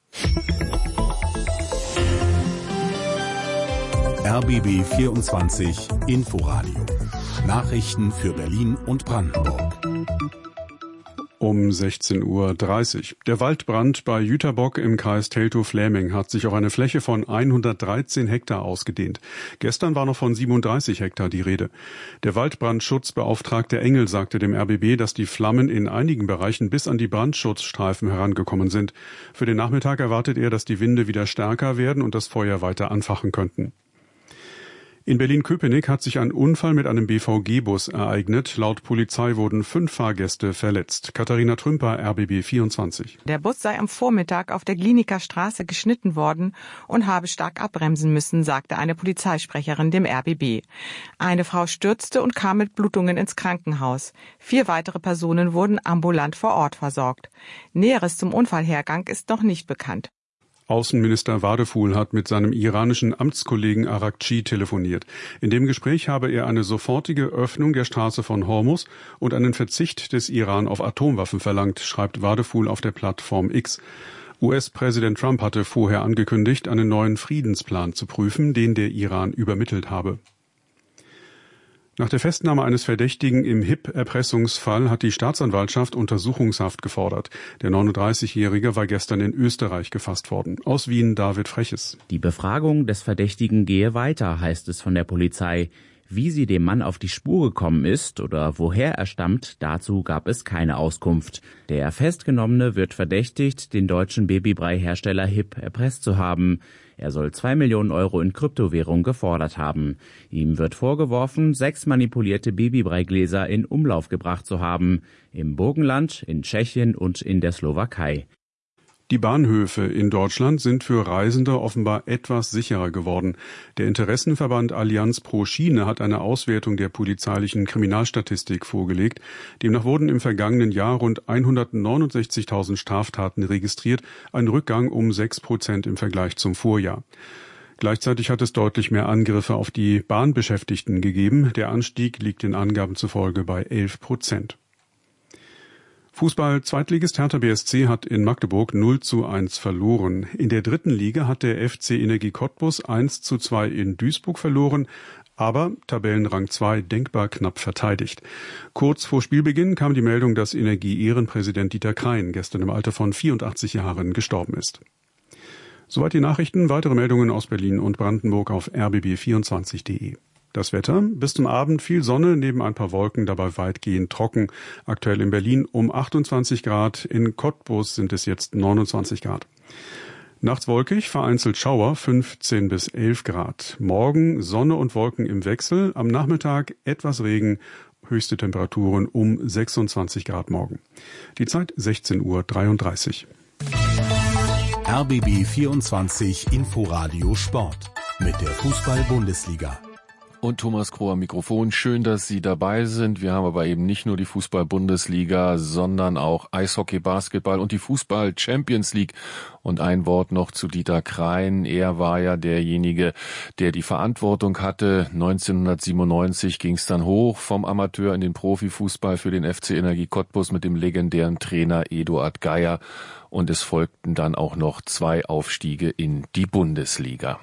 R B B vierundzwanzig Inforadio. Nachrichten für Berlin und Brandenburg. Um sechzehn Uhr dreißig. Der Waldbrand bei Jüterbock im Kreis Teltow-Fläming hat sich auf eine Fläche von hundertdreizehn Hektar ausgedehnt. Gestern war noch von siebenunddreißig Hektar die Rede. Der Waldbrandschutzbeauftragte Engel sagte dem R B B, dass die Flammen in einigen Bereichen bis an die Brandschutzstreifen herangekommen sind. Für den Nachmittag erwartet er, dass die Winde wieder stärker werden und das Feuer weiter anfachen könnten. In Berlin-Köpenick hat sich ein Unfall mit einem B V G-Bus ereignet. Laut Polizei wurden fünf Fahrgäste verletzt. Katharina Trümper, R B B vierundzwanzig. Der Bus sei am Vormittag auf der Gliniker Straße geschnitten worden und habe stark abbremsen müssen, sagte eine Polizeisprecherin dem R B B. Eine Frau stürzte und kam mit Blutungen ins Krankenhaus. Vier weitere Personen wurden ambulant vor Ort versorgt. Näheres zum Unfallhergang ist noch nicht bekannt. Außenminister Wadefuhl hat mit seinem iranischen Amtskollegen Arakci telefoniert. In dem Gespräch habe er eine sofortige Öffnung der Straße von Hormuz und einen Verzicht des Iran auf Atomwaffen verlangt, schreibt Wadefuhl auf der Plattform X. U S-Präsident Trump hatte vorher angekündigt, einen neuen Friedensplan zu prüfen, den der Iran übermittelt habe. Nach der Festnahme eines Verdächtigen im H I P-Erpressungsfall hat die Staatsanwaltschaft Untersuchungshaft gefordert. Der neununddreißigjährige war gestern in Österreich gefasst worden. Aus Wien David Freches. Die Befragung des Verdächtigen gehe weiter, heißt es von der Polizei. Wie sie dem Mann auf die Spur gekommen ist oder woher er stammt, dazu gab es keine Auskunft. Der Festgenommene wird verdächtigt, den deutschen Babybrei-Hersteller H I P erpresst zu haben. Er soll zwei Millionen Euro in Kryptowährung gefordert haben. Ihm wird vorgeworfen, sechs manipulierte Babybreigläser in Umlauf gebracht zu haben. Im Burgenland, in Tschechien und in der Slowakei. Die Bahnhöfe in Deutschland sind für Reisende offenbar etwas sicherer geworden. Der Interessenverband Allianz pro Schiene hat eine Auswertung der polizeilichen Kriminalstatistik vorgelegt. Demnach wurden im vergangenen Jahr rund hundertneunundsechzigtausend Straftaten registriert, ein Rückgang um sechs Prozent im Vergleich zum Vorjahr. Gleichzeitig hat es deutlich mehr Angriffe auf die Bahnbeschäftigten gegeben. Der Anstieg liegt den Angaben zufolge bei elf Prozent. Fußball-Zweitligist Hertha B S C hat in Magdeburg null zu eins verloren. In der dritten Liga hat der F C Energie Cottbus eins zu zwei in Duisburg verloren, aber Tabellenrang zwei denkbar knapp verteidigt. Kurz vor Spielbeginn kam die Meldung, dass Energie-Ehrenpräsident Dieter Krein gestern im Alter von vierundachtzig Jahren gestorben ist. Soweit die Nachrichten. Weitere Meldungen aus Berlin und Brandenburg auf r b b vierundzwanzig punkt d e. Das Wetter, bis zum Abend viel Sonne, neben ein paar Wolken, dabei weitgehend trocken. Aktuell in Berlin um achtundzwanzig Grad, in Cottbus sind es jetzt neunundzwanzig Grad. Nachts wolkig, vereinzelt Schauer, fünfzehn bis elf Grad. Morgen Sonne und Wolken im Wechsel, am Nachmittag etwas Regen, höchste Temperaturen um sechsundzwanzig Grad morgen. Die Zeit sechzehn Uhr dreiunddreißig. R B B vierundzwanzig Inforadio Sport mit der Fußball-Bundesliga. Und Thomas Kroh am Mikrofon. Schön, dass Sie dabei sind. Wir haben aber eben nicht nur die Fußball-Bundesliga, sondern auch Eishockey, Basketball und die Fußball-Champions League. Und ein Wort noch zu Dieter Krein. Er war ja derjenige, der die Verantwortung hatte. neunzehnhundertsiebenundneunzig ging es dann hoch vom Amateur in den Profifußball für den F C Energie Cottbus mit dem legendären Trainer Eduard Geier. Und es folgten dann auch noch zwei Aufstiege in die Bundesliga.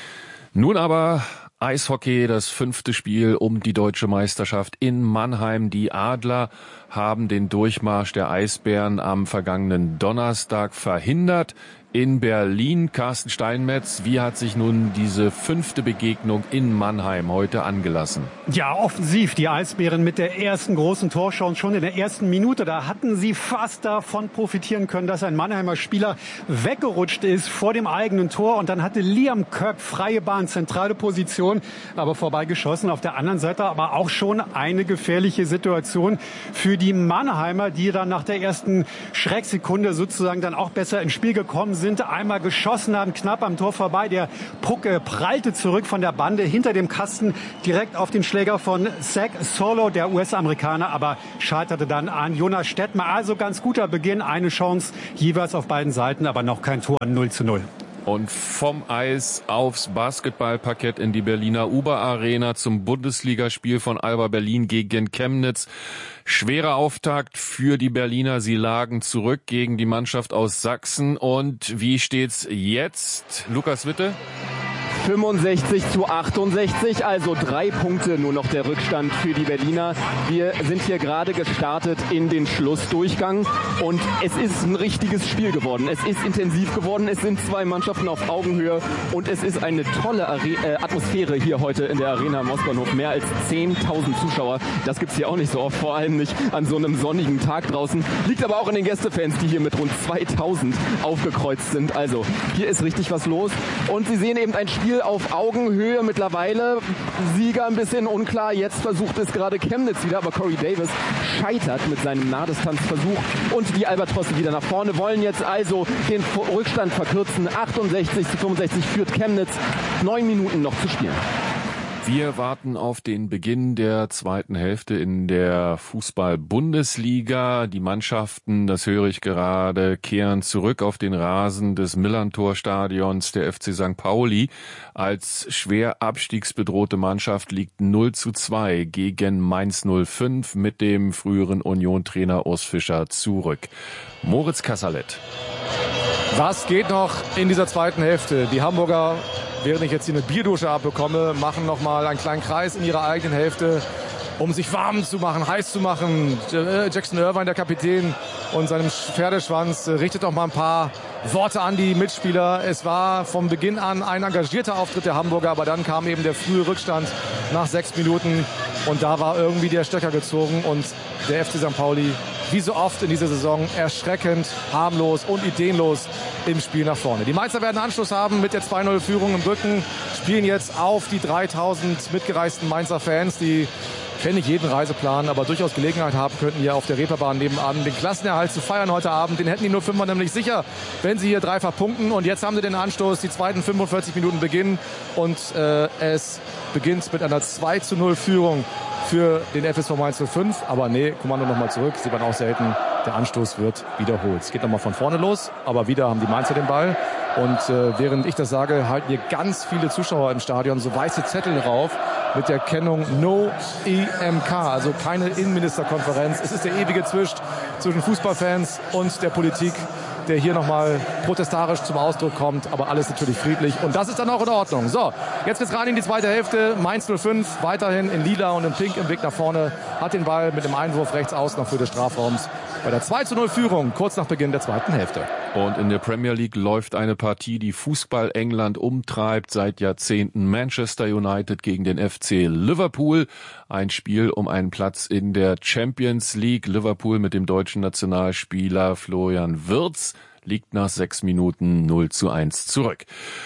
Nun aber Eishockey, das fünfte Spiel um die deutsche Meisterschaft in Mannheim. Die Adler haben den Durchmarsch der Eisbären am vergangenen Donnerstag verhindert. In Berlin, Carsten Steinmetz, wie hat sich nun diese fünfte Begegnung in Mannheim heute angelassen? Ja, offensiv. Die Eisbären mit der ersten großen Torchance schon in der ersten Minute. Da hatten sie fast davon profitieren können, dass ein Mannheimer Spieler weggerutscht ist vor dem eigenen Tor. Und dann hatte Liam Kirk freie Bahn, zentrale Position, aber vorbeigeschossen. Auf der anderen Seite aber auch schon eine gefährliche Situation für die Mannheimer, die dann nach der ersten Schrecksekunde sozusagen dann auch besser ins Spiel gekommen sind. sind einmal geschossen haben, knapp am Tor vorbei. Der Puck äh, prallte zurück von der Bande hinter dem Kasten direkt auf den Schläger von Zach Solo, der U S-Amerikaner, aber scheiterte dann an Jonas Stettmer. Also ganz guter Beginn, eine Chance jeweils auf beiden Seiten, aber noch kein Tor, null zu null. Und vom Eis aufs Basketballparkett in die Berliner Uber Arena zum Bundesligaspiel von Alba Berlin gegen Chemnitz. Schwerer Auftakt für die Berliner. Sie lagen zurück gegen die Mannschaft aus Sachsen. Und wie steht's jetzt? Lukas Witte? fünfundsechzig zu achtundsechzig, also drei Punkte nur noch der Rückstand für die Berliner. Wir sind hier gerade gestartet in den Schlussdurchgang und es ist ein richtiges Spiel geworden. Es ist intensiv geworden, es sind zwei Mannschaften auf Augenhöhe und es ist eine tolle Are- äh, Atmosphäre hier heute in der Arena am Ostbahnhof. Mehr als zehntausend Zuschauer, das gibt's hier auch nicht so oft, vor allem nicht an so einem sonnigen Tag draußen. Liegt aber auch in den Gästefans, die hier mit rund zweitausend aufgekreuzt sind. Also hier ist richtig was los und Sie sehen eben ein Spiel auf Augenhöhe mittlerweile. Sieger ein bisschen unklar. Jetzt versucht es gerade Chemnitz wieder, aber Corey Davis scheitert mit seinem Nahdistanzversuch und die Albatrosse wieder nach vorne wollen jetzt also den Rückstand verkürzen. achtundsechzig zu fünfundsechzig führt Chemnitz. Neun Minuten noch zu spielen. Wir warten auf den Beginn der zweiten Hälfte in der Fußball-Bundesliga. Die Mannschaften, das höre ich gerade, kehren zurück auf den Rasen des Millerntor-Stadions. Der F C Sankt Pauli als schwer abstiegsbedrohte Mannschaft liegt null zu zwei gegen Mainz null fünf mit dem früheren Union-Trainer Urs Fischer zurück. Moritz Kasserlet. Was geht noch in dieser zweiten Hälfte? Die Hamburger, während ich jetzt hier eine Bierdusche abbekomme, machen nochmal einen kleinen Kreis in ihrer eigenen Hälfte, um sich warm zu machen, heiß zu machen. Jackson Irvine, der Kapitän, und seinem Pferdeschwanz richtet auch mal ein paar Worte an die Mitspieler. Es war vom Beginn an ein engagierter Auftritt der Hamburger, aber dann kam eben der frühe Rückstand nach sechs Minuten und da war irgendwie der Stecker gezogen und der F C Sankt Pauli, wie so oft in dieser Saison, erschreckend, harmlos und ideenlos im Spiel nach vorne. Die Mainzer werden Anschluss haben mit der zwei null Führung im Rücken, spielen jetzt auf die dreitausend mitgereisten Mainzer Fans, die kennen nicht jeden Reiseplan, aber durchaus Gelegenheit haben könnten, hier auf der Reeperbahn nebenan den Klassenerhalt zu feiern heute Abend. Den hätten die null fünfer nämlich sicher, wenn sie hier dreifach punkten. Und jetzt haben sie den Anstoß, die zweiten fünfundvierzig Minuten beginnen und äh, es beginnt mit einer zwei zu null Führung für den F S V Mainz null fünf. Aber nee, Kommando nochmal zurück, sieht man auch selten. Der Anstoß wird wiederholt. Es geht nochmal von vorne los, aber wieder haben die Mainzer den Ball. Und äh, während ich das sage, halten hier ganz viele Zuschauer im Stadion so weiße Zettel rauf mit der Kennung No E M K, also keine Innenministerkonferenz. Es ist der ewige Zwist zwischen Fußballfans und der Politik, der hier nochmal protestarisch zum Ausdruck kommt, aber alles natürlich friedlich und das ist dann auch in Ordnung. So, jetzt geht's rein in die zweite Hälfte. Mainz null fünf weiterhin in lila und in pink im Weg nach vorne, hat den Ball mit dem Einwurf rechts außen noch für des Strafraums bei der zwei zu null Führung kurz nach Beginn der zweiten Hälfte. Und in der Premier League läuft eine Partie, die Fußball England umtreibt, seit Jahrzehnten. Manchester United gegen den F C Liverpool. Ein Spiel um einen Platz in der Champions League. Liverpool mit dem deutschen Nationalspieler Florian Wirtz liegt nach sechs Minuten null zu eins zurück.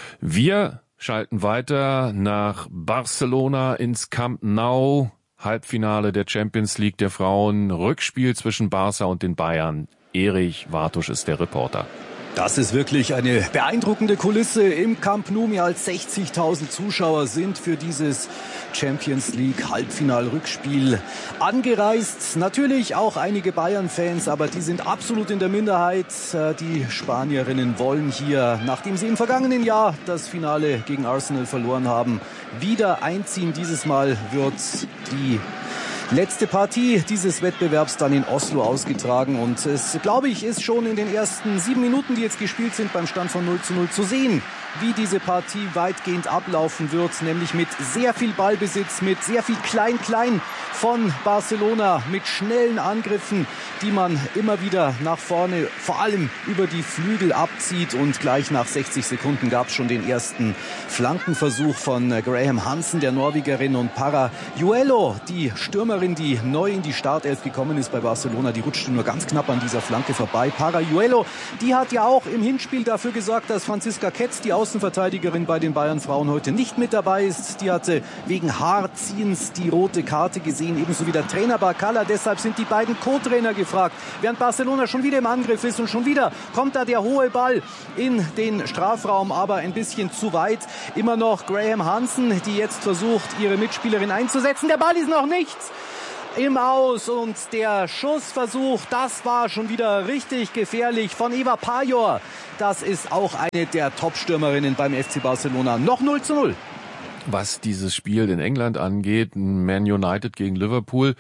Wir schalten weiter nach Barcelona ins Camp Nou. Halbfinale der Champions League der Frauen. Rückspiel zwischen Barca und den Bayern. Erich Wartusch ist der Reporter. Das ist wirklich eine beeindruckende Kulisse im Camp Nou. Mehr als sechzigtausend Zuschauer sind für dieses Champions League Halbfinal-Rückspiel angereist. Natürlich auch einige Bayern-Fans, aber die sind absolut in der Minderheit. Die Spanierinnen wollen hier, nachdem sie im vergangenen Jahr das Finale gegen Arsenal verloren haben, wieder einziehen. Dieses Mal wird die letzte Partie dieses Wettbewerbs dann in Oslo ausgetragen und es, glaube ich, ist schon in den ersten sieben Minuten, die jetzt gespielt sind, beim Stand von null zu null zu sehen, wie diese Partie weitgehend ablaufen wird, nämlich mit sehr viel Ballbesitz, mit sehr viel Klein-Klein von Barcelona, mit schnellen Angriffen, die man immer wieder nach vorne, vor allem über die Flügel abzieht, und gleich nach sechzig Sekunden gab es schon den ersten Flankenversuch von Graham Hansen, der Norwegerin, und Parajuelo, die Stürmerin, die neu in die Startelf gekommen ist bei Barcelona, die rutschte nur ganz knapp an dieser Flanke vorbei. Parajuelo, die hat ja auch im Hinspiel dafür gesorgt, dass Franziska Ketz, die Außenverteidigerin bei den Bayern-Frauen, heute nicht mit dabei ist. Die hatte wegen Haarziehens die rote Karte gesehen, ebenso wie der Trainer Barcala. Deshalb sind die beiden Co-Trainer gefragt. Während Barcelona schon wieder im Angriff ist und schon wieder kommt da der hohe Ball in den Strafraum, aber ein bisschen zu weit. Immer noch Graham Hansen, die jetzt versucht, ihre Mitspielerin einzusetzen. Der Ball ist noch nichts im Aus und der Schussversuch, das war schon wieder richtig gefährlich von Eva Pajor. Das ist auch eine der Top-Stürmerinnen beim F C Barcelona. Noch null zu null. Was dieses Spiel in England angeht, Man United gegen Liverpool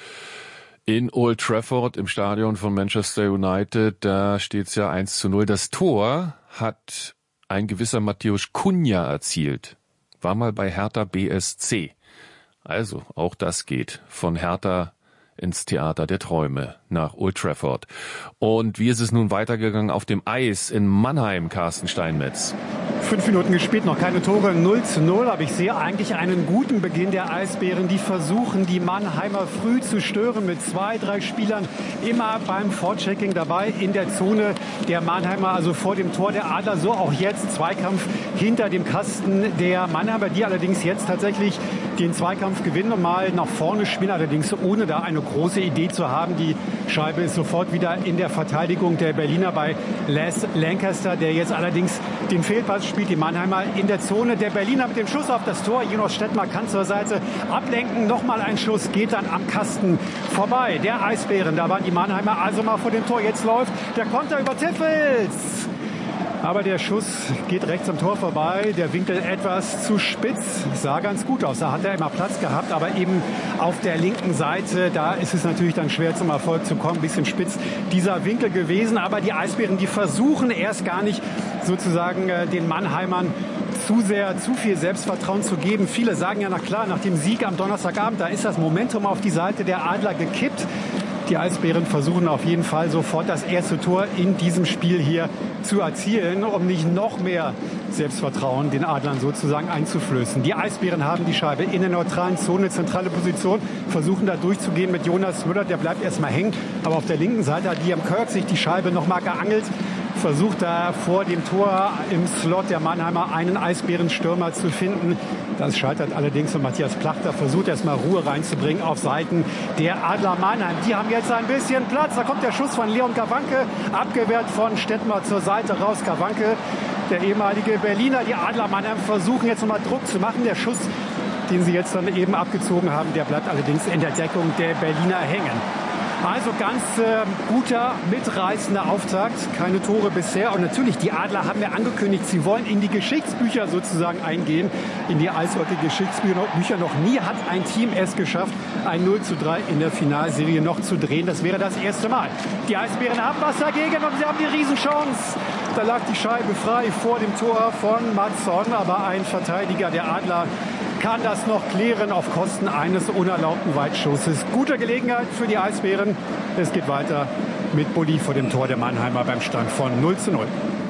in Old Trafford im Stadion von Manchester United, da steht's ja eins zu null. Das Tor hat ein gewisser Mateusz Cunha erzielt. War mal bei Hertha B S C. Also, auch das geht von Hertha ins Theater der Träume nach Old Trafford. Und wie ist es nun weitergegangen auf dem Eis in Mannheim, Carsten Steinmetz? Fünf Minuten gespielt, noch keine Tore, null zu null. Aber ich sehe eigentlich einen guten Beginn der Eisbären. Die versuchen, die Mannheimer früh zu stören mit zwei, drei Spielern. Immer beim Vorchecking dabei in der Zone der Mannheimer, also vor dem Tor der Adler. So auch jetzt Zweikampf hinter dem Kasten der Mannheimer, die allerdings jetzt tatsächlich den Zweikampf gewinnen und mal nach vorne spielen. Allerdings ohne da eine große Idee zu haben. Die Scheibe ist sofort wieder in der Verteidigung der Berliner bei Les Lancaster, der jetzt allerdings den Fehlpass spielt. Die Mannheimer in der Zone der Berliner mit dem Schuss auf das Tor. Jonas Stettmar kann zur Seite ablenken. Nochmal ein Schuss, geht dann am Kasten vorbei. Der Eisbären, da waren die Mannheimer also mal vor dem Tor. Jetzt läuft der Konter über Tiffels. Aber der Schuss geht rechts am Tor vorbei. Der Winkel etwas zu spitz. Sah ganz gut aus. Da hat er immer Platz gehabt. Aber eben auf der linken Seite, da ist es natürlich dann schwer zum Erfolg zu kommen. Ein bisschen spitz dieser Winkel gewesen. Aber die Eisbären, die versuchen erst gar nicht sozusagen den Mannheimern zu sehr, zu viel Selbstvertrauen zu geben. Viele sagen ja, na klar, nach dem Sieg am Donnerstagabend, da ist das Momentum auf die Seite der Adler gekippt. Die Eisbären versuchen auf jeden Fall sofort das erste Tor in diesem Spiel hier zu erzielen, um nicht noch mehr Selbstvertrauen den Adlern sozusagen einzuflößen. Die Eisbären haben die Scheibe in der neutralen Zone, zentrale Position, versuchen da durchzugehen mit Jonas Müller, der bleibt erstmal hängen. Aber auf der linken Seite hat Liam Kirk sich die Scheibe nochmal geangelt, versucht da vor dem Tor im Slot der Mannheimer einen Eisbärenstürmer zu finden. Das scheitert allerdings und Matthias Plachter versucht erstmal Ruhe reinzubringen auf Seiten der Adler Mannheim. Die haben jetzt ein bisschen Platz. Da kommt der Schuss von Leon Gawanke, abgewehrt von Stettmar zur Seite raus. Gawanke, der ehemalige Berliner. Die Adler Mannheim versuchen jetzt nochmal Druck zu machen. Der Schuss, den sie jetzt dann eben abgezogen haben, der bleibt allerdings in der Deckung der Berliner hängen. Also ganz äh, guter, mitreißender Auftakt. Keine Tore bisher. Und natürlich, die Adler haben ja angekündigt, sie wollen in die Geschichtsbücher sozusagen eingehen. In die Eishockey-Geschichtsbücher. Noch nie hat ein Team es geschafft, ein null zu drei in der Finalserie noch zu drehen. Das wäre das erste Mal. Die Eisbären haben was dagegen und sie haben die Riesenchance. Da lag die Scheibe frei vor dem Tor von Mattsson. Aber ein Verteidiger der Adler kann das noch klären auf Kosten eines unerlaubten Weitschusses. Gute Gelegenheit für die Eisbären. Es geht weiter mit Bulli vor dem Tor der Mannheimer beim Stand von null zu null.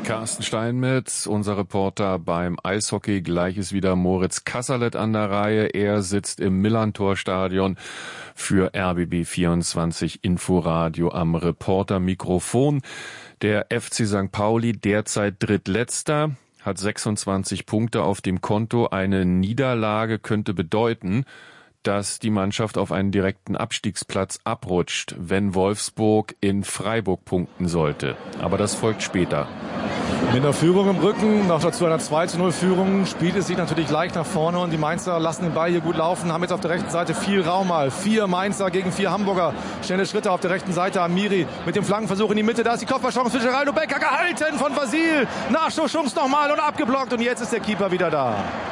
Carsten Steinmetz, unser Reporter beim Eishockey. Gleich ist wieder Moritz Kasserlet an der Reihe. Er sitzt im Millantor-Stadion für R B B vierundzwanzig Inforadio am Reportermikrofon. Der F C Sankt Pauli, derzeit drittletzter, hat sechsundzwanzig Punkte auf dem Konto. Eine Niederlage könnte bedeuten, dass die Mannschaft auf einen direkten Abstiegsplatz abrutscht, wenn Wolfsburg in Freiburg punkten sollte. Aber das folgt später. Mit einer Führung im Rücken, noch dazu einer zwei zu null Führung, spielt es sich natürlich leicht nach vorne und die Mainzer lassen den Ball hier gut laufen, haben jetzt auf der rechten Seite viel Raum mal. Vier Mainzer gegen vier Hamburger. Schnelle Schritte auf der rechten Seite. Amiri mit dem Flankenversuch in die Mitte. Da ist die Kopfballchance für Geraldo Becker, gehalten von Vasil. Nachschuss nochmal und abgeblockt und jetzt ist der Keeper wieder da.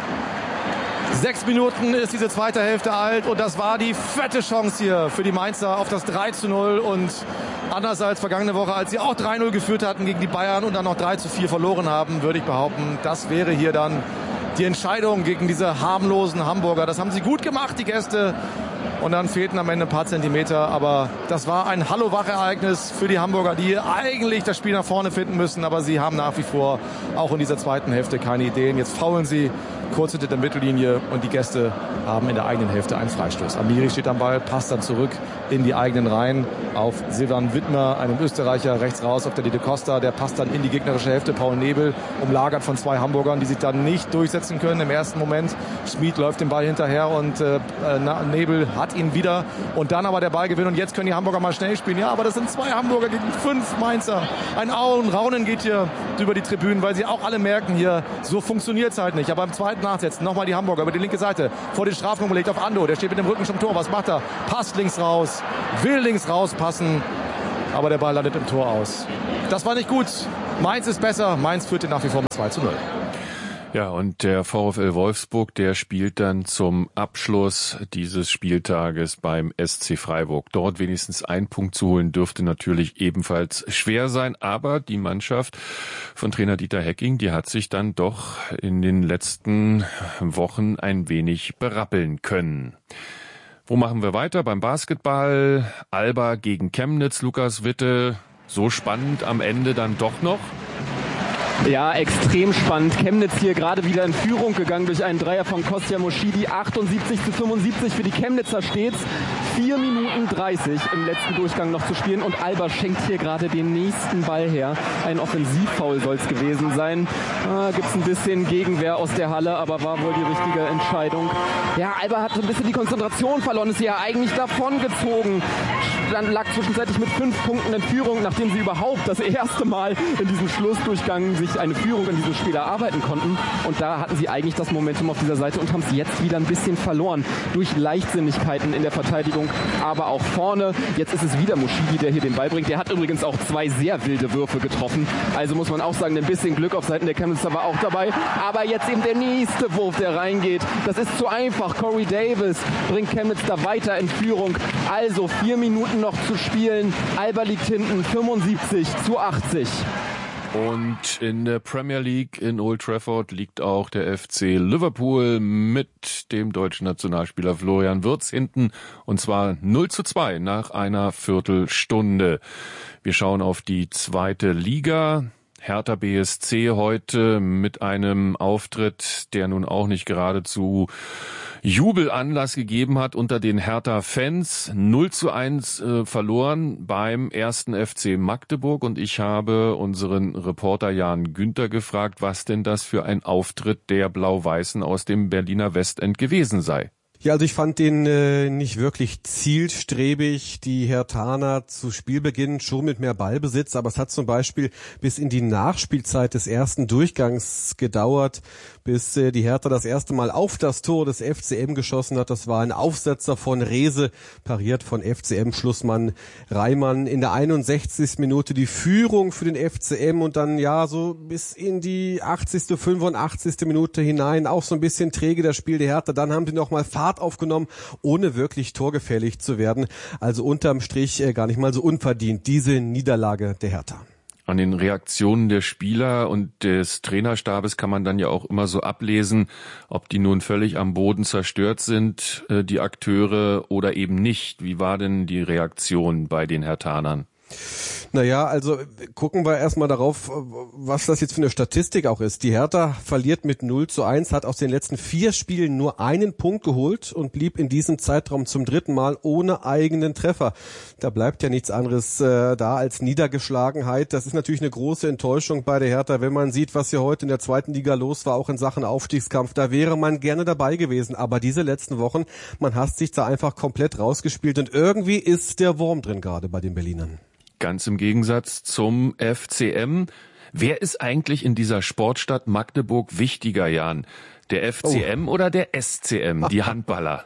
Sechs Minuten ist diese zweite Hälfte alt und das war die fette Chance hier für die Mainzer auf das drei zu null und anders als vergangene Woche, als sie auch drei null geführt hatten gegen die Bayern und dann noch drei zu vier verloren haben, würde ich behaupten, das wäre hier dann die Entscheidung gegen diese harmlosen Hamburger. Das haben sie gut gemacht, die Gäste. Und dann fehlten am Ende ein paar Zentimeter. Aber das war ein Hallo-Wach-Ereignis für die Hamburger, die eigentlich das Spiel nach vorne finden müssen. Aber sie haben nach wie vor auch in dieser zweiten Hälfte keine Ideen. Jetzt faulen sie kurz hinter der Mittellinie und die Gäste haben in der eigenen Hälfte einen Freistoß. Amiri steht am Ball, passt dann zurück in die eigenen Reihen auf Silvan Wittmer, einem Österreicher, rechts raus auf der Dede Costa. Der passt dann in die gegnerische Hälfte. Paul Nebel, umlagert von zwei Hamburgern, die sich dann nicht durchsetzen können im ersten Moment. Schmid läuft den Ball hinterher und äh, Nebel hat ihn wieder. Und dann aber der Ballgewinn und jetzt können die Hamburger mal schnell spielen. Ja, aber das sind zwei Hamburger gegen fünf Mainzer. Ein Auen, Raunen geht hier über die Tribünen, weil sie auch alle merken hier, so funktioniert es halt nicht. Aber im zweiten Nachsetzen nochmal die Hamburger über die linke Seite vor den Strafraum gelegt auf Ando. Der steht mit dem Rücken zum Tor. Was macht er? Passt links raus, will links rauspassen, aber der Ball landet im Tor aus. Das war nicht gut. Mainz ist besser. Mainz führte nach wie vor mit zwei zu null. Ja, und der VfL Wolfsburg, der spielt dann zum Abschluss dieses Spieltages beim S C Freiburg. Dort wenigstens einen Punkt zu holen, dürfte natürlich ebenfalls schwer sein. Aber die Mannschaft von Trainer Dieter Hecking, die hat sich dann doch in den letzten Wochen ein wenig berappeln können. Wo machen wir weiter? Beim Basketball. Alba gegen Chemnitz, Lukas Witte. So spannend am Ende dann doch noch. Ja, extrem spannend. Chemnitz hier gerade wieder in Führung gegangen durch einen Dreier von Kostja Moschidi. achtundsiebzig zu fünfundsiebzig für die Chemnitzer steht's. vier Minuten dreißig im letzten Durchgang noch zu spielen und Alba schenkt hier gerade den nächsten Ball her. Ein Offensivfoul soll es gewesen sein. Ah, gibt's ein bisschen Gegenwehr aus der Halle, aber war wohl die richtige Entscheidung. Ja, Alba hat so ein bisschen die Konzentration verloren, ist ja eigentlich davongezogen. Dann lag zwischenzeitlich mit fünf Punkten in Führung, nachdem sie überhaupt das erste Mal in diesem Schlussdurchgang sich eine Führung in diesem Spiel erarbeiten konnten. Und da hatten sie eigentlich das Momentum auf dieser Seite und haben es jetzt wieder ein bisschen verloren durch Leichtsinnigkeiten in der Verteidigung, aber auch vorne. Jetzt ist es wieder Moschidi, der hier den Ball bringt. Der hat übrigens auch zwei sehr wilde Würfe getroffen. Also muss man auch sagen, ein bisschen Glück auf Seiten der Chemnitzer war auch dabei. Aber jetzt eben der nächste Wurf, der reingeht. Das ist zu einfach. Corey Davis bringt Chemnitz da weiter in Führung. Also vier Minuten noch zu spielen. Alba liegt hinten fünfundsiebzig zu achtzig. Und in der Premier League in Old Trafford liegt auch der F C Liverpool mit dem deutschen Nationalspieler Florian Wirtz hinten. Und zwar null zu zwei nach einer Viertelstunde. Wir schauen auf die zweite Liga. Hertha B S C heute mit einem Auftritt, der nun auch nicht geradezu Jubelanlass gegeben hat unter den Hertha-Fans. null zu eins äh, verloren beim ersten F C Magdeburg und ich habe unseren Reporter Jan Günther gefragt, was denn das für ein Auftritt der Blau-Weißen aus dem Berliner Westend gewesen sei. Ja, also ich fand den äh, nicht wirklich zielstrebig, die Herthaner zu Spielbeginn schon mit mehr Ballbesitz, aber es hat zum Beispiel bis in die Nachspielzeit des ersten Durchgangs gedauert, bis äh, die Hertha das erste Mal auf das Tor des F C M geschossen hat. Das war ein Aufsetzer von Rehse, pariert von F C M-Schlussmann Reimann. In der einundsechzigsten Minute die Führung für den F C M und dann ja so bis in die achtzigste, fünfundachtzigste Minute hinein auch so ein bisschen träge das Spiel der Hertha. Dann haben sie nochmal Fahrt aufgenommen, ohne wirklich torgefährlich zu werden. Also unterm Strich äh, gar nicht mal so unverdient, diese Niederlage der Hertha. An den Reaktionen der Spieler und des Trainerstabes kann man dann ja auch immer so ablesen, ob die nun völlig am Boden zerstört sind, äh, die Akteure, oder eben nicht. Wie war denn die Reaktion bei den Herthanern? Naja, also gucken wir erstmal darauf, was das jetzt für eine Statistik auch ist. Die Hertha verliert mit null zu eins, hat aus den letzten vier Spielen nur einen Punkt geholt und blieb in diesem Zeitraum zum dritten Mal ohne eigenen Treffer. Da bleibt ja nichts anderes äh, da als Niedergeschlagenheit. Das ist natürlich eine große Enttäuschung bei der Hertha, wenn man sieht, was hier heute in der zweiten Liga los war, auch in Sachen Aufstiegskampf. Da wäre man gerne dabei gewesen. Aber diese letzten Wochen, man hat sich da einfach komplett rausgespielt und irgendwie ist der Wurm drin gerade bei den Berlinern. Ganz im Gegensatz zum F C M. Wer ist eigentlich in dieser Sportstadt Magdeburg wichtiger, Jan? Der F C M oh. oder der S C M, die Handballer?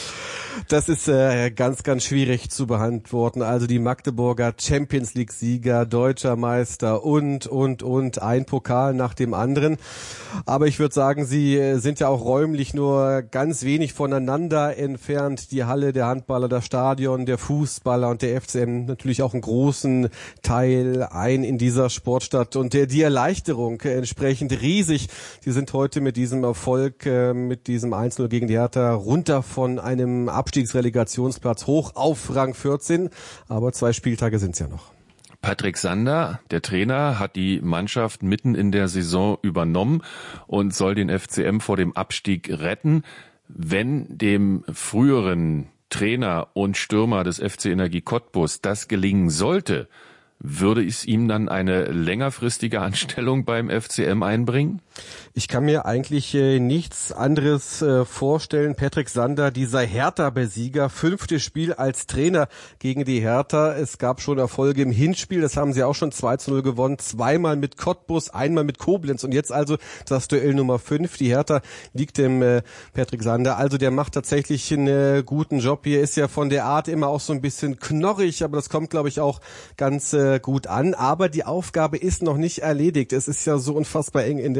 Das ist äh, ganz, ganz schwierig zu beantworten. Also die Magdeburger Champions League Sieger, Deutscher Meister und, und, und ein Pokal nach dem anderen. Aber ich würde sagen, sie sind ja auch räumlich nur ganz wenig voneinander entfernt. Die Halle der Handballer, das Stadion, der Fußballer und der F C M natürlich auch einen großen Teil ein in dieser Sportstadt. Und der, die Erleichterung entsprechend riesig. Die sind heute mit diesem Erfolg, äh, mit diesem eins null gegen die Hertha runter von einem Abstiegsrelegationsplatz hoch auf Rang vierzehn, aber zwei Spieltage sind's ja noch. Patrick Sander, der Trainer, hat die Mannschaft mitten in der Saison übernommen und soll den F C M vor dem Abstieg retten. Wenn dem früheren Trainer und Stürmer des F C Energie Cottbus das gelingen sollte, würde es ihm dann eine längerfristige Anstellung beim F C M einbringen? Ich kann mir eigentlich äh, nichts anderes äh, vorstellen. Patrick Sander, dieser Hertha-Besieger, fünftes Spiel als Trainer gegen die Hertha. Es gab schon Erfolge im Hinspiel, das haben sie auch schon zwei zu null gewonnen. Zweimal mit Cottbus, einmal mit Koblenz und jetzt also das Duell Nummer fünf. Die Hertha liegt dem äh, Patrick Sander. Also der macht tatsächlich einen äh, guten Job hier. Ist ja von der Art immer auch so ein bisschen knorrig, aber das kommt, glaube ich, auch ganz äh, gut an. Aber die Aufgabe ist noch nicht erledigt. Es ist ja so unfassbar eng in der